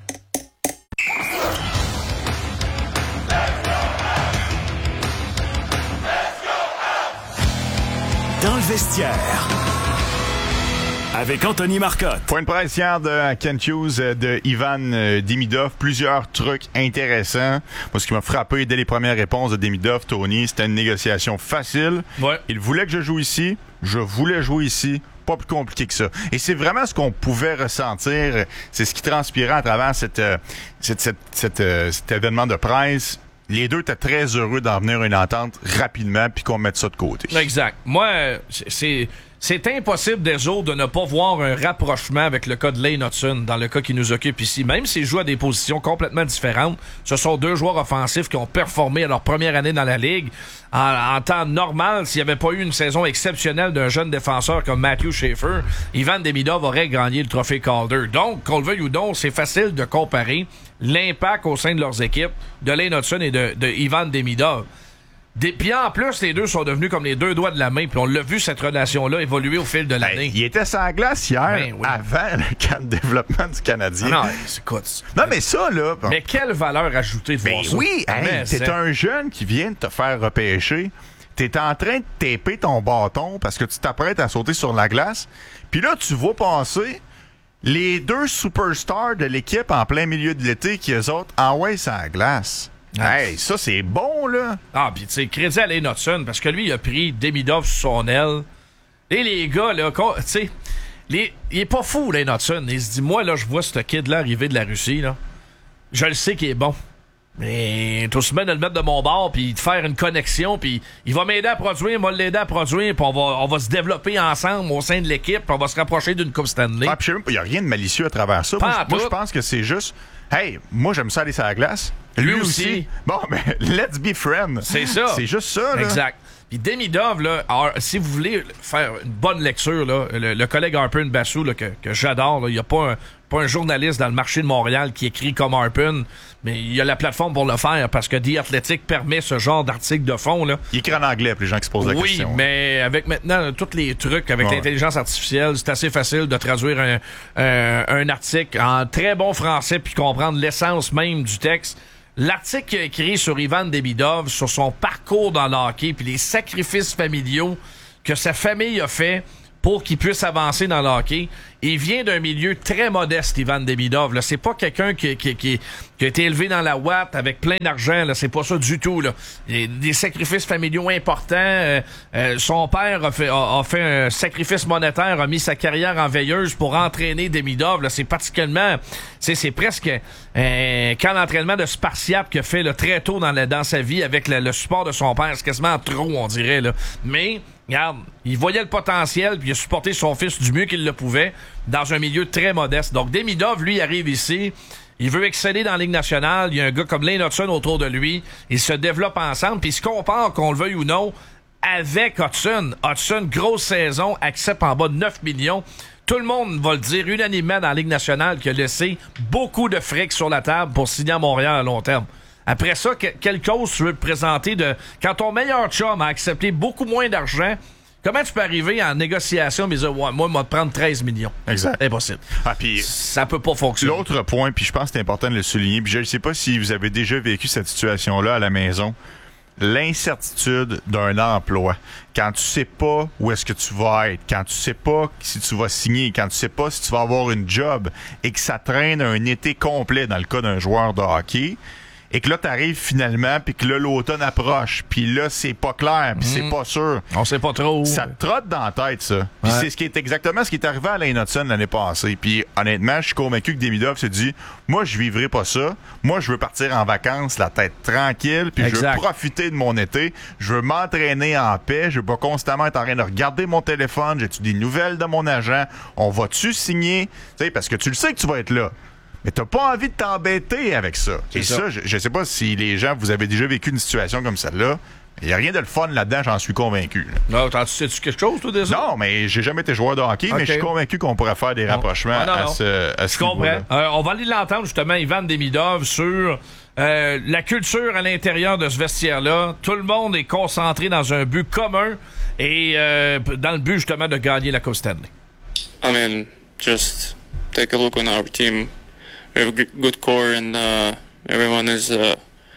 Dans le vestiaire. Avec Anthony Marcotte. Point de presse hier de Kent Hughes, de Ivan Demidov. Plusieurs trucs intéressants. Moi, ce qui m'a frappé dès les premières réponses de Demidov, Tony, c'était une négociation facile. Ouais. Il voulait que je joue ici. Je voulais jouer ici. Pas plus compliqué que ça. Et c'est vraiment ce qu'on pouvait ressentir. C'est ce qui transpirait à travers cette, cette, cette, cette, cet événement de presse. Les deux étaient très heureux d'en venir à une entente rapidement puis qu'on mette ça de côté. Exact. Moi, c'est... C'est impossible des autres de ne pas voir un rapprochement avec le cas de Lane Hudson dans le cas qui nous occupe ici. Même s'ils jouent à des positions complètement différentes, ce sont deux joueurs offensifs qui ont performé à leur première année dans la Ligue. En, en temps normal, s'il n'y avait pas eu une saison exceptionnelle d'un jeune défenseur comme Matthew Schaefer, Ivan Demidov aurait gagné le trophée Calder. Donc, qu'on le veuille ou non, c'est facile de comparer l'impact au sein de leurs équipes de Lane Hudson et de, de Ivan Demidov. Des, puis en plus, les deux sont devenus comme les deux doigts de la main. Puis on l'a vu, cette relation-là, évoluer au fil de l'année. Ben, il était sur la glace hier, ben, oui. avant le camp de développement du Canadien. Non, écoute. Non, mais ça, là... Bon. Mais quelle valeur ajoutée de ben voir ça. Oui, hey, t'es un jeune qui vient de te faire repêcher. T'es en train de taper ton bâton parce que tu t'apprêtes à sauter sur la glace. Puis là, tu vois passer les deux superstars de l'équipe en plein milieu de l'été qui, eux autres, envoient sur la glace. Hey, ça, c'est bon, là. Ah, pis tu sais, crédit à Lane Hudson, parce que lui, il a pris Demidov sur son aile. Et les gars, là, tu sais, il est pas fou, Lane Hudson. Il se dit, moi, là, je vois ce kid-là arriver de la Russie, là. Je le sais qu'il est bon. Mais tout aussi bien de le mettre de mon bord, puis de faire une connexion, puis il va m'aider à produire, moi l'aider à produire, puis on va, on va se développer ensemble au sein de l'équipe, puis on va se rapprocher d'une Coupe Stanley. Ah, puis je sais même pas, il n'y a rien de malicieux à travers ça. Pas Moi, à moi tout. je pense que c'est juste Hey, moi, j'aime ça aller sur la glace. Lui, Lui aussi. aussi. Bon, mais let's be friends. C'est ça. C'est juste ça, là. Exact. Puis Demidov, là, alors, si vous voulez faire une bonne lecture, là, le, le collègue Harpin Bassou, là, que, que j'adore, il n'y a pas un, pas un journaliste dans le marché de Montréal qui écrit comme Harpin, mais il y a la plateforme pour le faire parce que The Athletic permet ce genre d'article de fond. Là. Il écrit en anglais pour les gens qui se posent la oui, question. Oui, mais avec maintenant tous les trucs, avec ouais. l'intelligence artificielle, c'est assez facile de traduire un, un, un article en très bon français puis comprendre l'essence même du texte. L'article qu'il a écrit sur Ivan Demidov, sur son parcours dans le hockey, puis les sacrifices familiaux que sa famille a fait pour qu'il puisse avancer dans le hockey, il vient d'un milieu très modeste, Ivan Demidov. Là, c'est pas quelqu'un qui, qui, qui, qui a été élevé dans la ouate avec plein d'argent. Là, c'est pas ça du tout. Là. Il y a des sacrifices familiaux importants. Euh, euh, son père a fait, a, a fait un sacrifice monétaire, a mis sa carrière en veilleuse pour entraîner Demidov. Là, c'est particulièrement, c'est, c'est presque un camp d'entraînement de Spartiate qu'il a fait là, très tôt dans, la, dans sa vie avec le, le support de son père. C'est quasiment trop, on dirait. Là. Mais regarde, il voyait le potentiel puis il a supporté son fils du mieux qu'il le pouvait dans un milieu très modeste. Donc, Demidov, lui, arrive ici. Il veut exceller dans la Ligue nationale. Il y a un gars comme Lane Hudson autour de lui. Ils se développent ensemble. Puis, il se compare, qu'on le veuille ou non, avec Hudson. Hudson, grosse saison, accepte en bas de neuf millions. Tout le monde va le dire unanimement dans la Ligue nationale qu'il a laissé beaucoup de fric sur la table pour signer à Montréal à long terme. Après ça, que, quelle cause tu veux te présenter de... Quand ton meilleur chum a accepté beaucoup moins d'argent, comment tu peux arriver en négociation et dire, ouais, moi, je vais te prendre treize millions? Exact. Impossible. Ah, puis ça peut pas fonctionner. L'autre point, puis je pense que c'est important de le souligner, puis je ne sais pas si vous avez déjà vécu cette situation-là à la maison, l'incertitude d'un emploi. Quand tu sais pas où est-ce que tu vas être, quand tu sais pas si tu vas signer, quand tu sais pas si tu vas avoir une job et que ça traîne un été complet dans le cas d'un joueur de hockey, et que là, t'arrives finalement, puis que là, l'automne approche, puis là, c'est pas clair, puis mmh. c'est pas sûr. On sait pas trop. Ça te trotte dans la tête, ça. Puis ouais. c'est ce qui est exactement ce qui est arrivé à Lane Hudson l'année passée. Puis honnêtement, je suis convaincu que Demidov s'est dit, moi, je vivrai pas ça. Moi, je veux partir en vacances, la tête tranquille, puis je veux profiter de mon été. Je veux m'entraîner en paix. Je veux pas constamment être en train de regarder mon téléphone. J'ai-tu des nouvelles de mon agent? On va-tu signer? Tu sais, parce que tu le sais que tu vas être là. Mais t'as pas envie de t'embêter avec ça. C'est Et ça, ça je, je sais pas si les gens, vous avez déjà vécu une situation comme celle-là. Il n'y a rien de le fun là-dedans, j'en suis convaincu. Là. Non, t'en sais-tu quelque chose, toi, déjà? Non, mais j'ai jamais été joueur de hockey, okay. mais je suis convaincu qu'on pourrait faire des rapprochements ah, non, non. à ce, à ce Je comprends. Euh, on va aller l'entendre, justement, Ivan Demidov, sur euh, la culture à l'intérieur de ce vestiaire-là. Tout le monde est concentré dans un but commun et euh, dans le but, justement, de gagner la Coupe Stanley. I mean, just take a look on our team. We have a good core, and uh, everyone is, uh,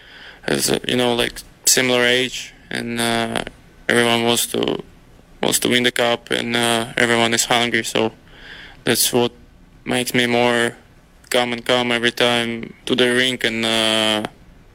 has uh, you know, like similar age, and uh, everyone wants to wants to win the cup, and uh, everyone is hungry. So that's what makes me more come and come every time to the rink and uh,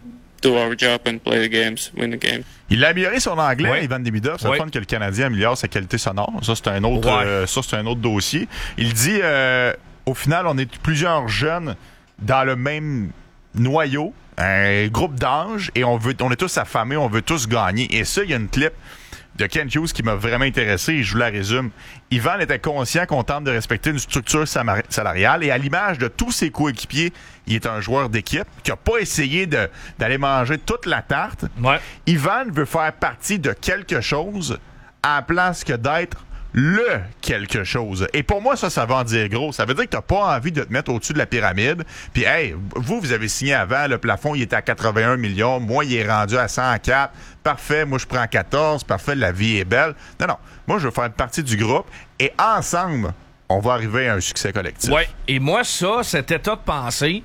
do our job and play the games, win the game. Il a amélioré son anglais, ouais. Ivan Demidov. C'est ouais. le fun que le Canadien améliore sa qualité sonore. Ça, c'est un autre, ouais. euh, ça, c'est un autre dossier. Il dit. Euh, Au final, on est plusieurs jeunes dans le même noyau, un groupe d'âge, et on veut, on est tous affamés, on veut tous gagner. Et ça, il y a une clip de Ken Hughes qui m'a vraiment intéressé, et je vous la résume. Ivan était conscient qu'on tente de respecter une structure salariale, et à l'image de tous ses coéquipiers, il est un joueur d'équipe qui n'a pas essayé de, d'aller manger toute la tarte. Ouais. Ivan veut faire partie de quelque chose à la place que d'être le quelque chose. Et pour moi, ça, ça va en dire gros. Ça veut dire que t'as pas envie de te mettre au-dessus de la pyramide. Puis, hey, vous, vous avez signé avant, le plafond, il était à quatre-vingt-un millions. Moi, il est rendu à cent quatre. Parfait, moi, je prends quatorze. Parfait, la vie est belle. Non, non. Moi, je veux faire partie du groupe. Et ensemble, on va arriver à un succès collectif. Oui. Et moi, ça, cet état de pensée,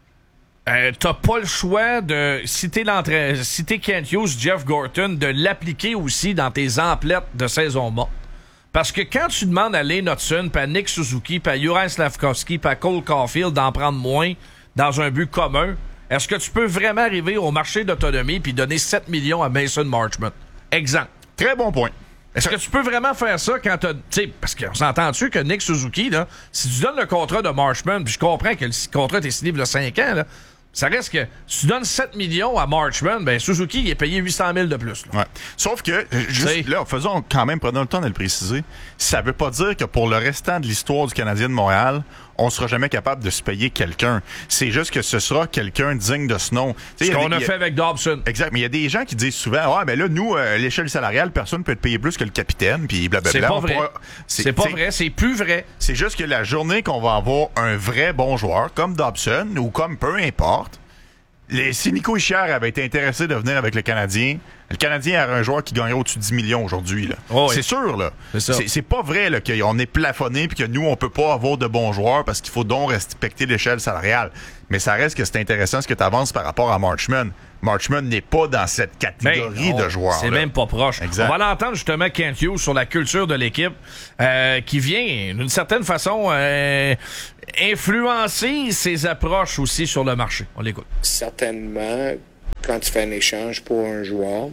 euh, t'as pas le choix de, si t'es, si t'es Kent Hughes, Jeff Gorton, de l'appliquer aussi dans tes emplettes de saison morte. Parce que quand tu demandes à Lane Hudson, puis à Nick Suzuki, puis à Juraj Slafkovský, puis à Cole Caulfield d'en prendre moins dans un but commun, est-ce que tu peux vraiment arriver au marché d'autonomie puis donner sept millions à Mason Marchment? Exemple. Très bon point. Est-ce que tu peux vraiment faire ça quand t'as... Tu sais, parce qu'on s'entend-tu que Nick Suzuki, là, si tu donnes le contrat de Marchment, puis je comprends que le contrat est signé il y a cinq ans, là, ça reste que si tu donnes sept millions à Marchment, ben Suzuki, il est payé huit cent mille de plus. Là. Ouais. Sauf que, juste là, faisons quand même, prenons le temps de le préciser, ça veut pas dire que pour le restant de l'histoire du Canadien de Montréal, on sera jamais capable de se payer quelqu'un. C'est juste que ce sera quelqu'un digne de ce nom. Ce qu'on a, a fait avec Dobson. Exact. Mais il y a des gens qui disent souvent, ah, mais là, nous, à l'échelle salariale, personne ne peut être payé plus que le capitaine, puis blablabla. C'est pas vrai. Pourra... C'est, c'est pas vrai. C'est plus vrai. C'est juste que la journée qu'on va avoir un vrai bon joueur, comme Dobson, ou comme peu importe, les, si Nico Hischier avait été intéressé de venir avec le Canadien, le Canadien aurait un joueur qui gagnerait au-dessus de dix millions aujourd'hui. Là. Oh, c'est oui. sûr. Là. C'est, ça. c'est, c'est pas vrai là, qu'on est plafonné puis que nous, on peut pas avoir de bons joueurs parce qu'il faut donc respecter l'échelle salariale. Mais ça reste que c'est intéressant ce que tu avances par rapport à Marchman. Marchman n'est pas dans cette catégorie ben, de joueurs. C'est là. même pas proche. Exact. On va l'entendre justement, Kent Hughes, sur la culture de l'équipe euh, qui vient, d'une certaine façon, euh, influencer ses approches aussi sur le marché. On l'écoute. Certainement, quand tu fais un échange pour un joueur,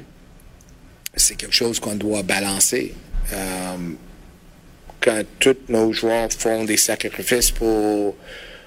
c'est quelque chose qu'on doit balancer. Euh, quand tous nos joueurs font des sacrifices pour,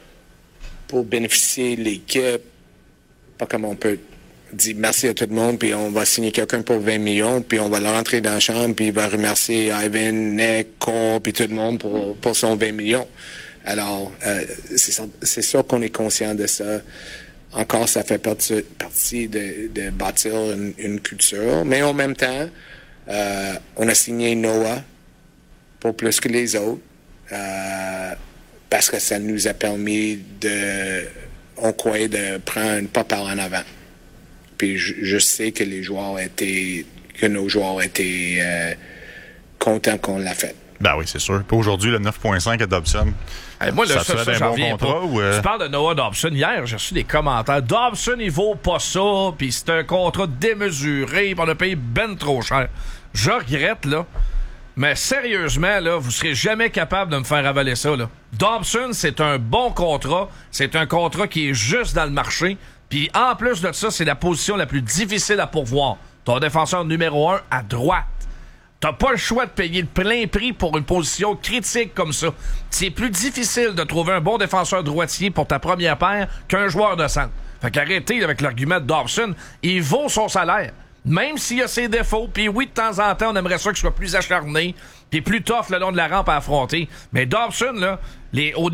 pour bénéficier de l'équipe, pas comme on peut dire merci à tout le monde, puis on va signer quelqu'un pour vingt millions, puis on va le rentrer dans la chambre, puis il va remercier Ivan, Nick, Cole, puis tout le monde pour, pour son vingt millions. Alors, euh, c'est, ça, c'est sûr qu'on est conscient de ça. Encore, ça fait partie, partie de, de bâtir une, une culture. Mais en même temps, euh, on a signé Noah pour plus que les autres euh, parce que ça nous a permis de, on croyait, de prendre une pas par en avant. Puis je, je sais que les joueurs étaient, que nos joueurs étaient euh, contents qu'on l'a fait. Ben oui, c'est sûr. Puis aujourd'hui, le neuf virgule cinq à Dobson. Hey, moi, là, ça, ça, ça, j'en bon reviens pas. Ou euh... Tu parles de Noah Dobson. Hier, j'ai reçu des commentaires. Dobson, il vaut pas ça, puis c'est un contrat démesuré, puis on a payé ben trop cher. Je regrette, là. Mais sérieusement, là, vous serez jamais capable de me faire avaler ça, là. Dobson, c'est un bon contrat. C'est un contrat qui est juste dans le marché. Puis en plus de ça, c'est la position la plus difficile à pourvoir. Ton défenseur numéro un à droite. T'as pas le choix de payer le plein prix pour une position critique comme ça. C'est plus difficile de trouver un bon défenseur droitier pour ta première paire qu'un joueur de centre. Fait qu'arrêtez avec l'argument de Dobson. Il vaut son salaire. Même s'il a ses défauts, puis oui, de temps en temps, on aimerait ça qu'il soit plus acharné, puis plus tough le long de la rampe à affronter. Mais Dobson, là, les, au,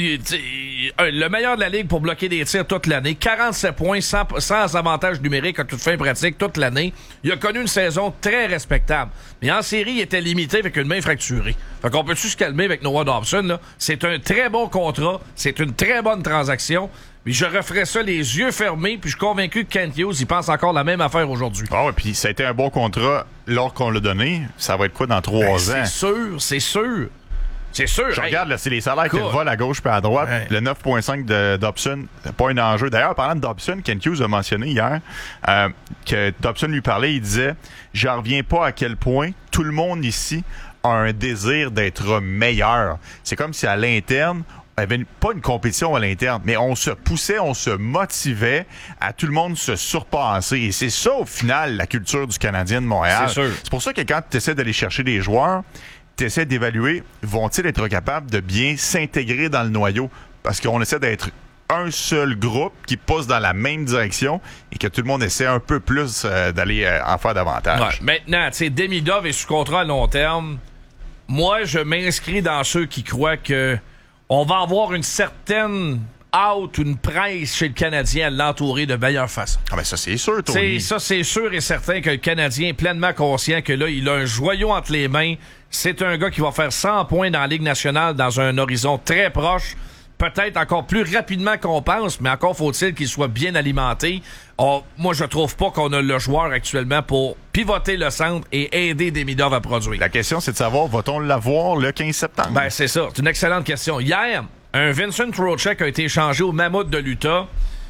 le meilleur de la ligue pour bloquer des tirs toute l'année, quarante-sept points, sans, sans avantage numérique à toute fin pratique toute l'année. Il a connu une saison très respectable. Mais en série, il était limité avec une main fracturée. Fait qu'on peut-tu se calmer avec Noah Dobson, là? C'est un très bon contrat, c'est une très bonne transaction. Puis je referais ça les yeux fermés, puis je suis convaincu que Kent Hughes, il pense encore la même affaire aujourd'hui. Ah ouais, puis ça a été un bon contrat lors qu'on l'a donné. Ça va être quoi dans trois ben, ans? C'est sûr, c'est sûr. C'est sûr. Je hey, regarde, là, c'est les salaires qui volent à gauche puis à droite. Hey. Le neuf virgule cinq de Dobson, c'est pas un enjeu. D'ailleurs, parlant de Dobson, Kent Hughes a mentionné hier euh, que Dobson lui parlait, il disait « Je reviens pas à quel point tout le monde ici a un désir d'être meilleur. » C'est comme si à l'interne, il n'y avait pas une compétition à l'interne, mais on se poussait, on se motivait à tout le monde se surpasser. Et c'est ça, au final, la culture du Canadien de Montréal. C'est sûr. C'est pour ça que quand tu essaies d'aller chercher des joueurs, tu essaies d'évaluer, vont-ils être capables de bien s'intégrer dans le noyau? Parce qu'on essaie d'être un seul groupe qui pousse dans la même direction et que tout le monde essaie un peu plus euh, d'aller euh, en faire davantage. Ouais. Maintenant, tu sais, Demidov est sous contrat à long terme. Moi, je m'inscris dans ceux qui croient que on va avoir une certaine out, une presse chez le Canadien à l'entourer de meilleure façon. Ah ben ça, c'est sûr, Tony. C'est, ça, c'est sûr et certain que le Canadien est pleinement conscient que là, il a un joyau entre les mains. C'est un gars qui va faire cent points dans la Ligue nationale dans un horizon très proche. Peut-être encore plus rapidement qu'on pense, mais encore faut-il qu'il soit bien alimenté. Oh, moi, je trouve pas qu'on a le joueur actuellement pour pivoter le centre et aider Demidov à produire. La question, c'est de savoir, va-t-on l'avoir le quinze septembre? Ben, c'est ça. C'est une excellente question. Hier, un Vincent Trocheck a été échangé au Mammoth de l'Utah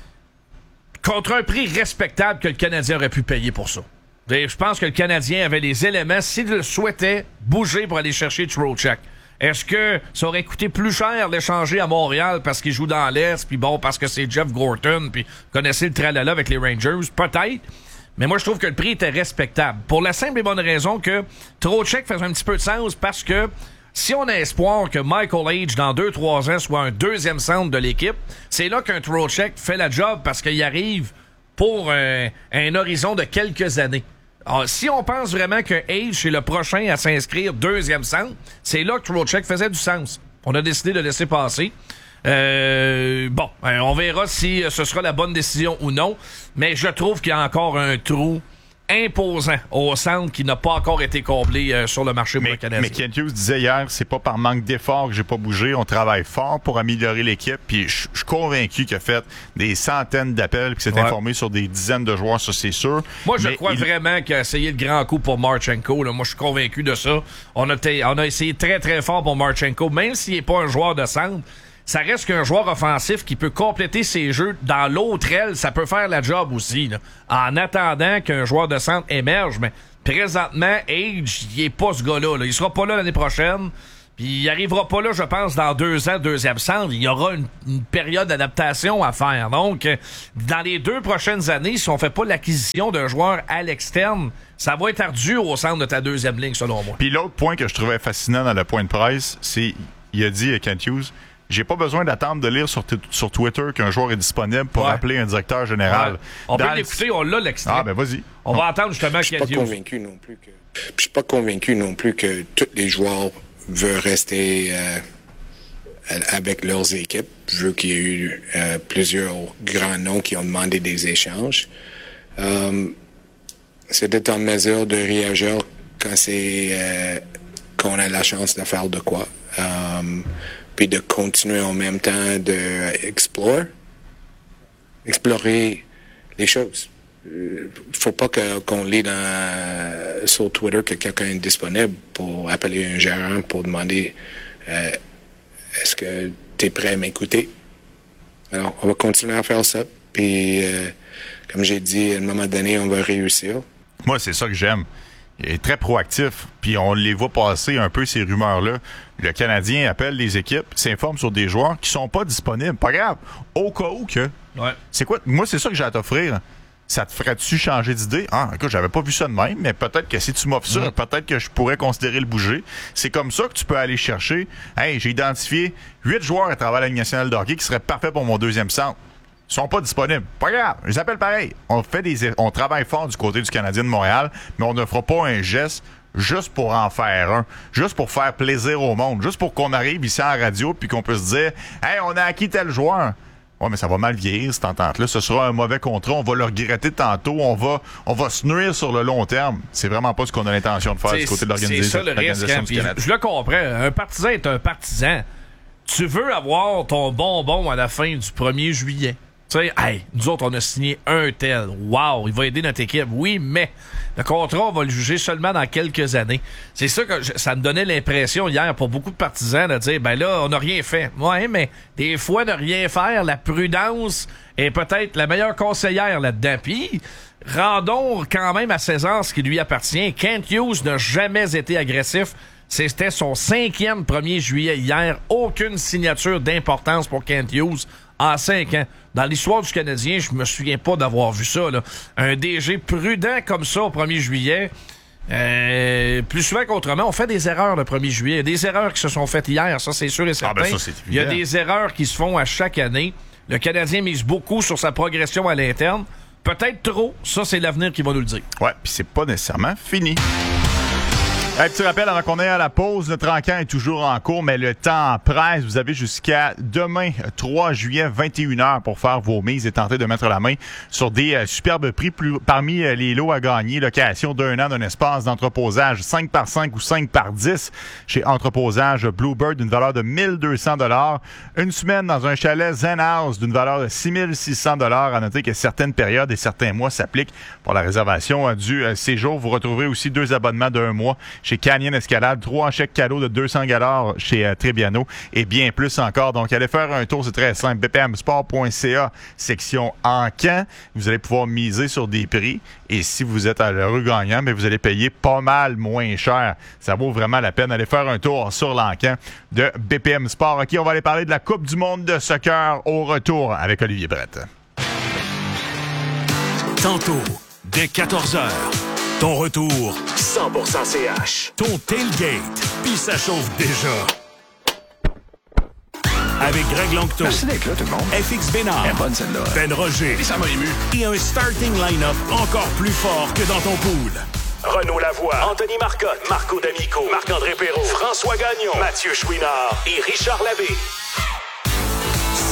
contre un prix respectable que le Canadien aurait pu payer pour ça. Et je pense que le Canadien avait les éléments, s'il le souhaitait, bouger pour aller chercher Trocheck. Est-ce que ça aurait coûté plus cher l'échanger à Montréal parce qu'il joue dans l'Est, puis bon, parce que c'est Jeff Gorton, puis connaissez le tralala avec les Rangers? Peut-être. Mais moi, je trouve que le prix était respectable. Pour la simple et bonne raison que Trocheck faisait un petit peu de sens parce que si on a espoir que Michael Age, dans deux trois ans, soit un deuxième centre de l'équipe, c'est là qu'un Trocheck fait la job parce qu'il arrive pour un, un horizon de quelques années. Alors, si on pense vraiment que Age est le prochain à s'inscrire deuxième centre, c'est là que Trocheck faisait du sens. On a décidé de laisser passer. Euh, bon, euh, on verra si ce sera la bonne décision ou non, mais je trouve qu'il y a encore un trou imposant au centre qui n'a pas encore été comblé euh, sur le marché pour mais, le Canadien. Mais Kent Hughes disait hier, c'est pas par manque d'effort que j'ai pas bougé. On travaille fort pour améliorer l'équipe. Puis je suis convaincu qu'il a fait des centaines d'appels, puis s'est ouais. informé sur des dizaines de joueurs, ça c'est sûr. Moi, je mais crois il... vraiment qu'il a essayé le grand coup pour Marchenko. Là. Moi, je suis convaincu de ça. On a, t- on a essayé très très fort pour Marchenko, même s'il n'est pas un joueur de centre. Ça reste qu'un joueur offensif qui peut compléter ses jeux dans l'autre aile, ça peut faire la job aussi, là. En attendant qu'un joueur de centre émerge. Mais présentement, Age, il est pas ce gars-là. Là. Il sera pas là l'année prochaine. Puis il arrivera pas là, je pense, dans deux ans, deuxième centre. Il y aura une, une période d'adaptation à faire. Donc, dans les deux prochaines années, si on fait pas l'acquisition d'un joueur à l'externe, ça va être ardu au centre de ta deuxième ligne, selon moi. Puis l'autre point que je trouvais fascinant dans le point de presse, c'est, il a dit, Kent Hughes, j'ai pas besoin d'attendre de lire sur, t- sur Twitter qu'un joueur est disponible pour ouais. appeler un directeur général. Ouais. On Dans peut l'écouter, on l'a l'extrait. Ah, ben vas-y. On, on va entendre justement Je suis pas convaincu non plus que. Je suis pas convaincu non plus que tous les joueurs veulent rester euh, avec leurs équipes. Je veux qu'il y ait eu euh, plusieurs grands noms qui ont demandé des échanges. Euh, c'est d'être en mesure de réagir quand c'est euh, qu'on a la chance de faire de quoi. Euh, puis de continuer en même temps de explorer, explorer les choses. Il faut pas que, qu'on lit dans, sur Twitter que quelqu'un est disponible pour appeler un gérant pour demander euh, est-ce que tu es prêt à m'écouter? Alors, on va continuer à faire ça. Puis, euh, comme j'ai dit, à un moment donné, on va réussir. Moi, c'est ça que j'aime. Il est très proactif, puis on les voit passer un peu ces rumeurs-là. Le Canadien appelle les équipes, s'informe sur des joueurs qui sont pas disponibles. Pas grave, au cas où que. Ouais. C'est quoi? Moi, c'est ça que j'ai à t'offrir. Ça te ferait-tu changer d'idée? Ah, écoute, j'avais pas vu ça de même, mais peut-être que si tu m'offres ça, mmh. peut-être que je pourrais considérer le bouger. C'est comme ça que tu peux aller chercher. Hey, j'ai identifié huit joueurs à travers la Ligue nationale de hockey qui seraient parfaits pour mon deuxième centre. Ils sont pas disponibles. Pas grave, je les appelle pareil. On fait des, on travaille fort du côté du Canadien de Montréal, mais on ne fera pas un geste juste pour en faire un, juste pour faire plaisir au monde, juste pour qu'on arrive ici en radio puis qu'on peut se dire « Hey, on a acquis tel joueur ». Ouais, mais ça va mal vieillir, cette entente-là. Ce sera un mauvais contrat. On va le regretter tantôt. On va, on va se nuire sur le long terme. C'est vraiment pas ce qu'on a l'intention de faire c'est, du côté de l'organisation, c'est ça, le l'organisation risque, du Canada. Je le comprends. Un partisan est un partisan. Tu veux avoir ton bonbon à la fin du premier juillet. Tu sais, hey, nous autres, on a signé un tel. Wow, il va aider notre équipe. Oui, mais le contrat, on va le juger seulement dans quelques années. C'est ça que je, ça me donnait l'impression hier pour beaucoup de partisans de dire, ben là, on n'a rien fait. Ouais, mais des fois, ne rien faire, la prudence est peut-être la meilleure conseillère là-dedans. Puis, rendons quand même à César ce qui lui appartient. Kent Hughes n'a jamais été agressif. C'était son cinquième premier juillet hier. Aucune signature d'importance pour Kent Hughes en cinq ans. Dans l'histoire du Canadien, je me souviens pas d'avoir vu ça, là. Un D G prudent comme ça au premier juillet. Euh, plus souvent qu'autrement, on fait des erreurs le premier juillet. Il y a des erreurs qui se sont faites hier, ça c'est sûr et certain. Ah ben ça, c'est Il y a des erreurs qui se font à chaque année. Le Canadien mise beaucoup sur sa progression à l'interne. Peut-être trop, ça c'est l'avenir qui va nous le dire. Ouais, puis c'est pas nécessairement fini. Un petit rappel avant qu'on aille à la pause, notre enquête est toujours en cours, mais le temps presse. Vous avez jusqu'à demain, trois juillet, vingt et une heures pour faire vos mises et tenter de mettre la main sur des euh, superbes prix. Plus, parmi euh, les lots à gagner, location d'un an d'un espace d'entreposage cinq par cinq ou cinq par dix chez Entreposage Bluebird d'une valeur de mille deux cents dollars. Une semaine dans un chalet Zen House d'une valeur de six mille six cents dollars. À noter que certaines périodes et certains mois s'appliquent pour la réservation euh, du euh, séjour. Vous retrouverez aussi deux abonnements d'un mois chez Canyon Escalade, trois chèques cadeaux de deux cents dollars chez euh, Trebbiano et bien plus encore. Donc, allez faire un tour, c'est très simple. b p m sport point c a, section Encan. Vous allez pouvoir miser sur des prix et si vous êtes à l'heureux gagnant, mais vous allez payer pas mal moins cher. Ça vaut vraiment la peine. Allez faire un tour sur l'Encan de B P M Sport. OK, on va aller parler de la Coupe du monde de soccer au retour avec Olivier Brett. Tantôt, dès quatorze heures. Ton retour, cent pour cent C H. Ton tailgate, puis ça chauffe déjà. Avec Greg Longto. Merci d'être là, tout le monde. F X Bénard. Elle est bonne, celle-là. Ben Roger. Et ça m'a ému. Et un starting line-up encore plus fort que dans ton pool. Renaud Lavoie, Anthony Marcotte, Marco D'Amico, Marc-André Perrault, François Gagnon, Mathieu Chouinard et Richard Labbé.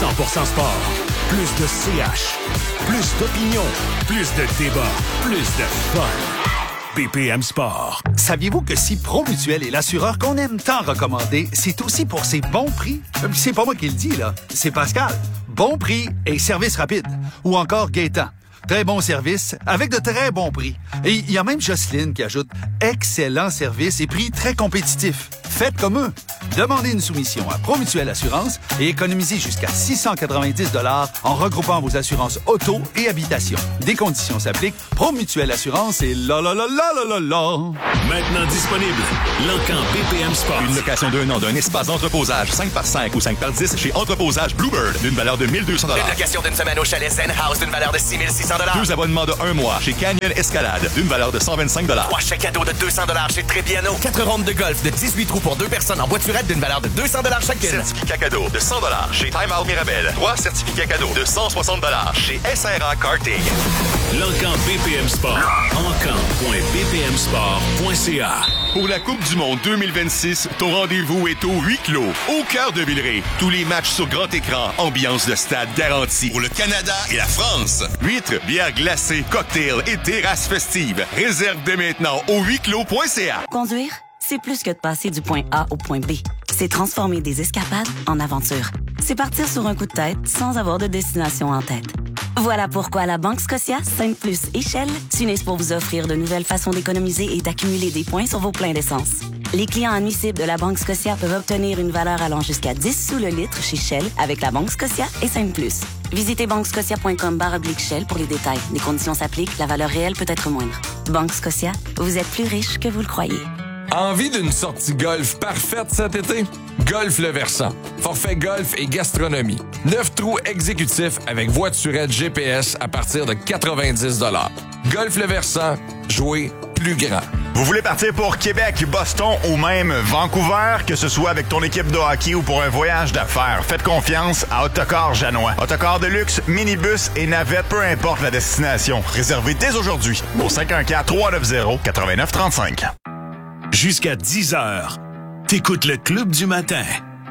cent pour cent sport. Plus de C H. Plus d'opinion. Plus de débat. Plus de fun. B P M Sport. Saviez-vous que si Promutuel est l'assureur qu'on aime tant recommander, c'est aussi pour ses bons prix? C'est pas moi qui le dis, là. C'est Pascal. Bon prix et service rapide. Ou encore Gaétan. Très bon service, avec de très bons prix. Et il y a même Jocelyne qui ajoute « Excellent service et prix très compétitifs. Faites comme eux. » Demandez une soumission à Promutuel Assurance et économisez jusqu'à six cent quatre-vingt-dix dollars en regroupant vos assurances auto et habitation. Des conditions s'appliquent. Promutuel Assurance et la la la la la la la. Maintenant disponible, L'Encan B P M Sport. Une location d'un an d'un espace d'entreposage cinq par cinq ou cinq par dix chez Entreposage Bluebird d'une valeur de mille deux cents dollars. Une location d'une semaine au chalet Zen House d'une valeur de six mille six cents dollars. Deux abonnements de un mois chez Canyon Escalade d'une valeur de cent vingt-cinq dollars. Trois chèques cadeaux de deux cents dollars chez Trébiano. Quatre rondes de golf de dix-huit trous pour deux personnes en voiturette d'une valeur de deux cents dollars chacune. Certificat cadeau de cent dollars chez Time Out Mirabel. Trois certificats cadeaux de cent soixante dollars chez S R A Karting. L'Encan B P M Sport. encan point b p m sport point c a. Pour la Coupe du monde deux mille vingt-six, ton rendez-vous est au huis clos, au cœur de Villeray. Tous les matchs sur grand écran, ambiance de stade garantie. Pour le Canada et la France, huîtres, bières glacées, cocktails et terrasses festives. Réserve dès maintenant au huis clos point c a. Conduire, c'est plus que de passer du point A au point B. C'est transformer des escapades en aventures. C'est partir sur un coup de tête sans avoir de destination en tête. Voilà pourquoi la Banque Scotia, Sainte Plus et Shell s'unissent pour vous offrir de nouvelles façons d'économiser et d'accumuler des points sur vos pleins d'essence. Les clients admissibles de la Banque Scotia peuvent obtenir une valeur allant jusqu'à dix sous le litre chez Shell avec la Banque Scotia et Sainte Plus. Visitez banquescotia point com barre oblique Shell pour les détails. Les conditions s'appliquent, la valeur réelle peut être moindre. Banque Scotia, vous êtes plus riche que vous le croyez. Envie d'une sortie golf parfaite cet été? Golf Le Versant. Forfait golf et gastronomie. Neuf trous exécutifs avec voiturette G P S à partir de quatre-vingt-dix dollars. Golf Le Versant. Jouer plus grand. Vous voulez partir pour Québec, Boston ou même Vancouver, que ce soit avec ton équipe de hockey ou pour un voyage d'affaires, faites confiance à Autocar Janois. Autocar de luxe, minibus et navette, peu importe la destination. Réservez dès aujourd'hui au cinq un quatre, trois neuf zéro, neuf neuf trois cinq. Jusqu'à dix heures, t'écoutes le Club du matin.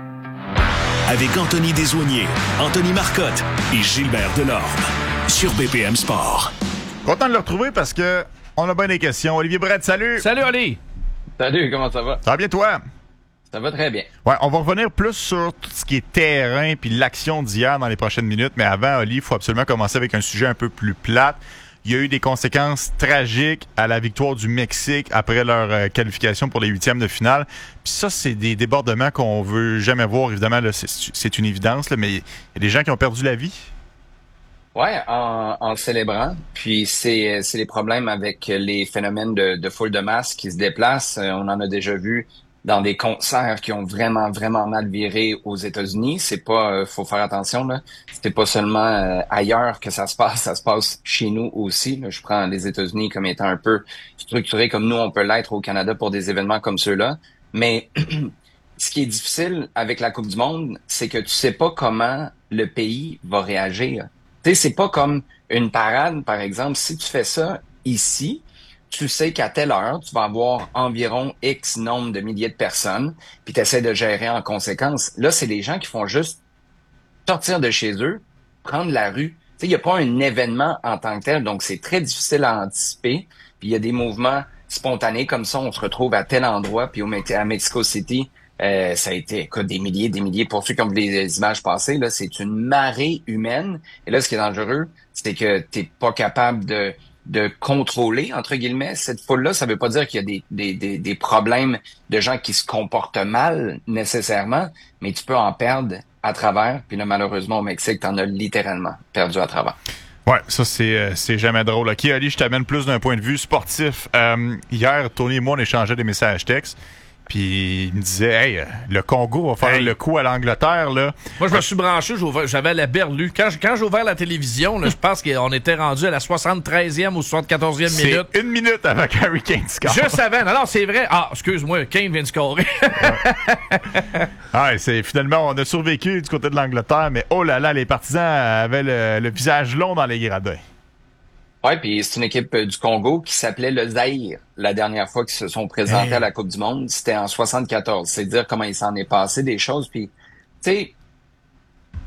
Avec Anthony Desaulniers, Anthony Marcotte et Gilbert Delorme. Sur B P M Sport. Content de le retrouver parce que on a bien des questions. Olivier Brett, salut! Salut, Oli! Salut, comment ça va? Ça va bien, toi? Ça va très bien. Ouais, on va revenir plus sur tout ce qui est terrain puis l'action d'hier dans les prochaines minutes. Mais avant, Oli, il faut absolument commencer avec un sujet un peu plus plate. Il y a eu des conséquences tragiques à la victoire du Mexique après leur euh, qualification pour les huitièmes de finale. Puis ça, c'est des débordements qu'on veut jamais voir. Évidemment, là, c'est, c'est une évidence, là, mais il y a des gens qui ont perdu la vie. Ouais, en, en le célébrant. Puis c'est, c'est les problèmes avec les phénomènes de, de foule de masse qui se déplacent. On en a déjà vu dans des concerts qui ont vraiment, vraiment mal viré aux États-Unis. C'est pas, euh, faut faire attention, là. C'est pas seulement euh, ailleurs que ça se passe, ça se passe chez nous aussi. Là. Je prends les États-Unis comme étant un peu structurés comme nous, on peut l'être au Canada pour des événements comme ceux-là. Mais ce qui est difficile avec la Coupe du Monde, c'est que tu sais pas comment le pays va réagir. Tu sais, c'est pas comme une parade, par exemple. Si tu fais ça ici, tu sais qu'à telle heure, tu vas avoir environ X nombre de milliers de personnes, puis tu essaies de gérer en conséquence. Là, c'est des gens qui font juste sortir de chez eux, prendre la rue. Tu sais, il n'y a pas un événement en tant que tel, donc c'est très difficile à anticiper. Puis il y a des mouvements spontanés comme ça, on se retrouve à tel endroit, puis au, à Mexico City, euh, ça a été écoute, des milliers, des milliers. Pour ceux qui ont vu les images passées, là, c'est une marée humaine. Et là, ce qui est dangereux, c'est que tu n'es pas capable de de contrôler, entre guillemets, cette foule-là. Ça veut pas dire qu'il y a des, des, des, des problèmes de gens qui se comportent mal, nécessairement, mais tu peux en perdre à travers. Puis là, malheureusement, au Mexique, t'en as littéralement perdu à travers. Ouais, ça, c'est, euh, c'est jamais drôle. OK, Ali, je t'amène plus d'un point de vue sportif. Euh, hier, Tony et moi, on échangeait des messages textes. Puis il me disait, hey, le Congo va faire hey. le coup à l'Angleterre, là. Moi, je me suis branché, j'avais la berlue. Quand, quand j'ai ouvert la télévision, là, je pense qu'on était rendu à la soixante-treizième ou soixante-quatorzième minute. C'est une minute avant qu'Harry Kane score. Je savais. Non, non, c'est vrai. Ah, excuse-moi, Kane vient de scorer. ouais. Ah, c'est, finalement, on a survécu du côté de l'Angleterre, mais oh là là, les partisans avaient le, le visage long dans les gradins. Ouais, puis c'est une équipe du Congo qui s'appelait le Zaïre. La dernière fois qu'ils se sont présentés hey. à la Coupe du Monde, c'était en soixante-quatorze. C'est dire comment il s'en est passé des choses. Puis, tu sais,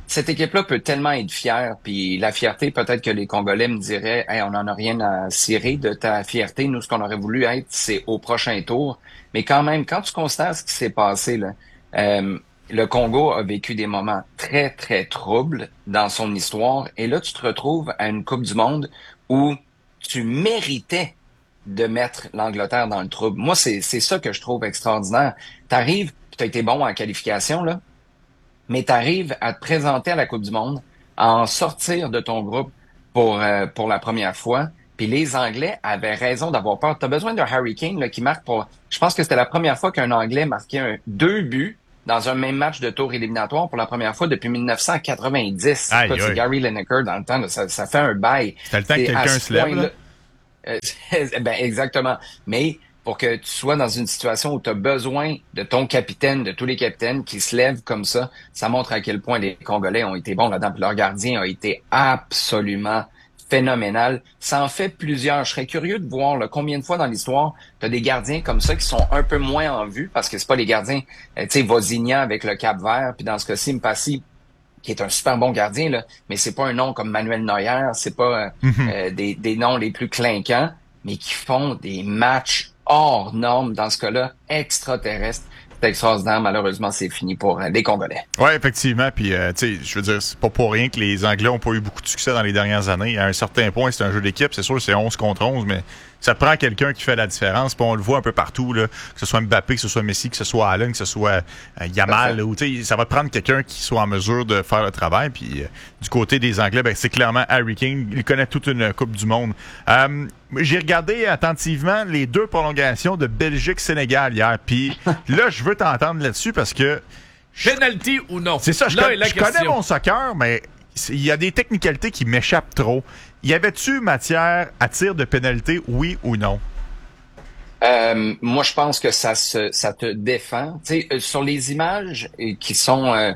cette équipe-là peut tellement être fière, puis la fierté, peut-être que les Congolais me diraient, hey, on n'en a rien à cirer de ta fierté. Nous, ce qu'on aurait voulu être, c'est au prochain tour. Mais quand même, quand tu constates ce qui s'est passé, là, euh, le Congo a vécu des moments très, très troubles dans son histoire. Et là, tu te retrouves à une Coupe du Monde où tu méritais de mettre l'Angleterre dans le trouble. Moi, c'est, c'est ça que je trouve extraordinaire. T'arrives, tu as été bon en qualification, là, mais t'arrives à te présenter à la Coupe du Monde, à en sortir de ton groupe pour, euh, pour la première fois. Puis les Anglais avaient raison d'avoir peur. Tu as besoin d'un Harry Kane là, qui marque pour... Je pense que c'était la première fois qu'un Anglais marquait un, deux buts dans un même match de tour éliminatoire pour la première fois depuis dix-neuf cent quatre-vingt-dix. Aïe, Écoute, c'est aïe. Gary Lineker dans le temps. Là, ça, ça fait un bail. C'était le temps que C'est quelqu'un à ce se lève, point-là- là. Euh, ben exactement. Mais pour que tu sois dans une situation où tu as besoin de ton capitaine, de tous les capitaines qui se lèvent comme ça, ça montre à quel point les Congolais ont été bons là-dedans. Puis leur gardien a été absolument phénoménal. Ça en fait plusieurs. Je serais curieux de voir là, combien de fois dans l'histoire tu as des gardiens comme ça qui sont un peu moins en vue parce que c'est pas les gardiens, euh, tu sais, Vozinha avec le Cap-Vert, puis dans ce cas-ci, Mpassi, qui est un super bon gardien, là, mais c'est pas un nom comme Manuel Neuer, c'est pas euh, Mhm. euh, des, des noms les plus clinquants, mais qui font des matchs hors normes, dans ce cas-là, extraterrestres. C'est extraordinaire. Malheureusement, c'est fini pour euh, les Congolais. Ouais, effectivement. Puis, euh, tu sais, je veux dire, c'est pas pour rien que les Anglais ont pas eu beaucoup de succès dans les dernières années. À un certain point, c'est un jeu d'équipe. C'est sûr, c'est onze contre onze, mais ça prend quelqu'un qui fait la différence. Puis on le voit un peu partout, là, que ce soit Mbappé, que ce soit Messi, que ce soit Allen, que ce soit euh, Yamal. Ou, tu sais, ça va te prendre quelqu'un qui soit en mesure de faire le travail. Puis, euh, du côté des Anglais, ben, c'est clairement Harry Kane. Il connaît toute une Coupe du Monde. Euh, j'ai regardé attentivement les deux prolongations de Belgique-Sénégal hier. Puis là, je veux t'entendre là-dessus parce que... Penalty ou non? C'est ça, je, Là con- est la je connais question. mon soccer, mais c'est- il y a des technicalités qui m'échappent trop. Y avait-tu matière à tir de pénalité, oui ou non? Euh, moi, je pense que ça se, ça te défend. Tu sais, euh, sur les images euh, qui sont euh,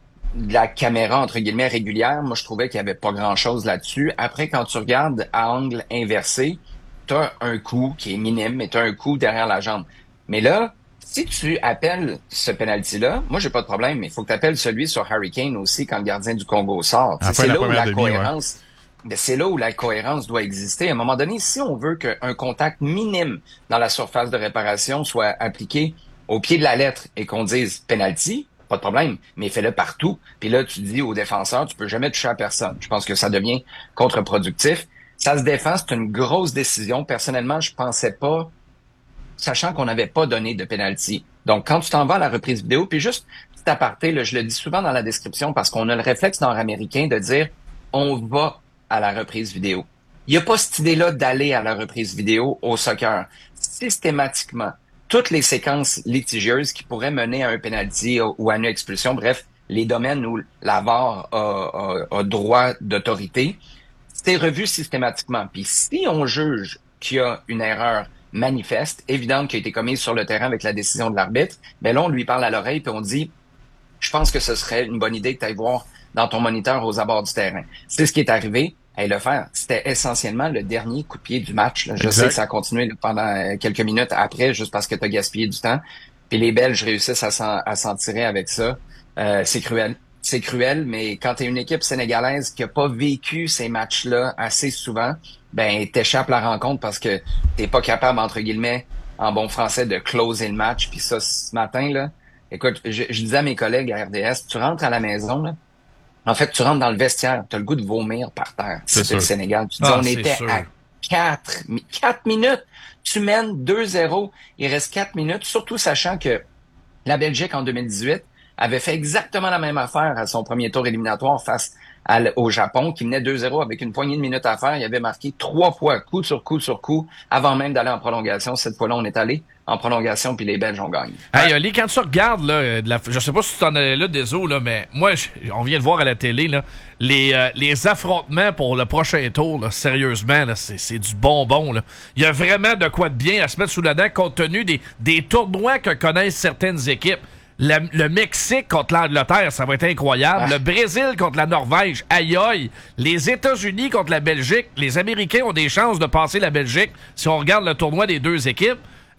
de la caméra, entre guillemets, régulière, moi, je trouvais qu'il y avait pas grand-chose là-dessus. Après, quand tu regardes à angle inversé, t'as un coup qui est minime, mais t'as un coup derrière la jambe. Mais là, si tu appelles ce penalty-là, moi, j'ai pas de problème, mais il faut que tu appelles celui sur Harry Kane aussi quand le gardien du Congo sort. À la Tu sais, fin de c'est la là où première la demi, ouais. cohérence... Mais c'est là où la cohérence doit exister. À un moment donné, si on veut qu'un contact minime dans la surface de réparation soit appliqué au pied de la lettre et qu'on dise penalty, pas de problème, mais fais-le partout. Puis là, tu dis au défenseur, tu peux jamais toucher à personne. Je pense que ça devient contre-productif. Ça se défend, c'est une grosse décision. Personnellement, je pensais pas, sachant qu'on n'avait pas donné de penalty. Donc, quand tu t'en vas à la reprise vidéo, puis juste petit aparté, là, je le dis souvent dans la description parce qu'on a le réflexe nord-américain de dire on va à la reprise vidéo. Il n'y a pas cette idée-là d'aller à la reprise vidéo au soccer. Systématiquement, toutes les séquences litigieuses qui pourraient mener à un penalty ou à une expulsion, bref, les domaines où la V A R a, a, a droit d'autorité, c'est revu systématiquement. Puis si on juge qu'il y a une erreur manifeste, évidente qui a été commise sur le terrain avec la décision de l'arbitre, mais là, on lui parle à l'oreille puis on dit « Je pense que ce serait une bonne idée que tu ailles voir dans ton moniteur aux abords du terrain. » C'est ce qui est arrivé. Hey, le faire, c'était essentiellement le dernier coup de pied du match. Là. Je Exact. sais que ça a continué là, pendant euh, quelques minutes après, juste parce que tu as gaspillé du temps. Puis les Belges réussissent à s'en, à s'en tirer avec ça. Euh, c'est cruel. C'est cruel, mais quand tu es une équipe sénégalaise qui a pas vécu ces matchs-là assez souvent, ben t'échappes la rencontre parce que t'es pas capable, entre guillemets, en bon français, de closer le match. Puis ça, ce matin, là, écoute, je, je disais à mes collègues à R D S, tu rentres à la maison, là, en fait, tu rentres dans le vestiaire, tu as le goût de vomir par terre. C'est C'était le sûr. Sénégal. Tu dis, Ah, on c'est était sûr. à quatre, mi- quatre minutes. Tu mènes deux zéro. Il reste quatre minutes, surtout sachant que la Belgique, en deux mille dix-huit, avait fait exactement la même affaire à son premier tour éliminatoire face à l- au Japon, qui menait deux zéro avec une poignée de minutes à faire. Il avait marqué trois fois, coup sur coup sur coup, avant même d'aller en prolongation. Cette fois-là, on est allé en prolongation, puis les Belges ont gagné. Hey, Ali, quand tu regardes, là, euh, de la, je sais pas si tu t'en allais là, désolé, là, mais moi, je- on vient de voir à la télé, là, les, euh, les affrontements pour le prochain tour, là, sérieusement, là, c'est, c'est du bonbon. Là. Il y a vraiment de quoi de bien à se mettre sous la dent compte tenu des, des tournois que connaissent certaines équipes. La- le Mexique contre l'Angleterre, ça va être incroyable. Ah. Le Brésil contre la Norvège, aïe aïe. Les États-Unis contre la Belgique, les Américains ont des chances de passer la Belgique si on regarde le tournoi des deux équipes.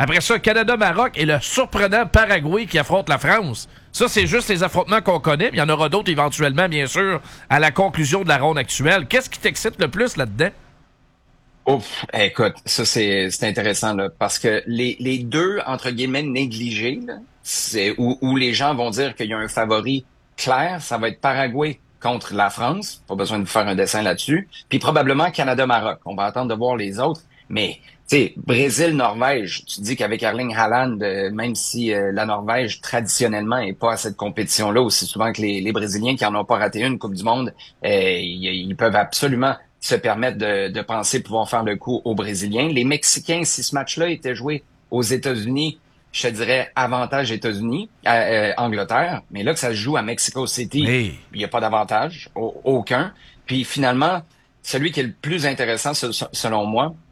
Après ça, Canada-Maroc et le surprenant Paraguay qui affronte la France. Ça, c'est juste les affrontements qu'on connaît. Il y en aura d'autres éventuellement, bien sûr, à la conclusion de la ronde actuelle. Qu'est-ce qui t'excite le plus là-dedans? Ouf, écoute, ça c'est c'est intéressant là, parce que les les deux entre guillemets négligés, là, c'est où, où les gens vont dire qu'il y a un favori clair, ça va être Paraguay contre la France. Pas besoin de vous faire un dessin là-dessus. Puis probablement Canada-Maroc. On va attendre de voir les autres, mais tu sais, Brésil-Norvège, tu dis qu'avec Erling Haaland, euh, même si euh, la Norvège, traditionnellement, est pas à cette compétition-là, aussi souvent que les, les Brésiliens qui en ont pas raté une Coupe du Monde, euh, ils, ils peuvent absolument se permettre de, de penser pouvoir faire le coup aux Brésiliens. Les Mexicains, si ce match-là était joué aux États-Unis, je te dirais avantage États-Unis, euh, euh, Angleterre, mais là que ça se joue à Mexico City, hey. Il n'y a pas d'avantage, au, aucun. Puis finalement, celui qui est le plus intéressant selon moi,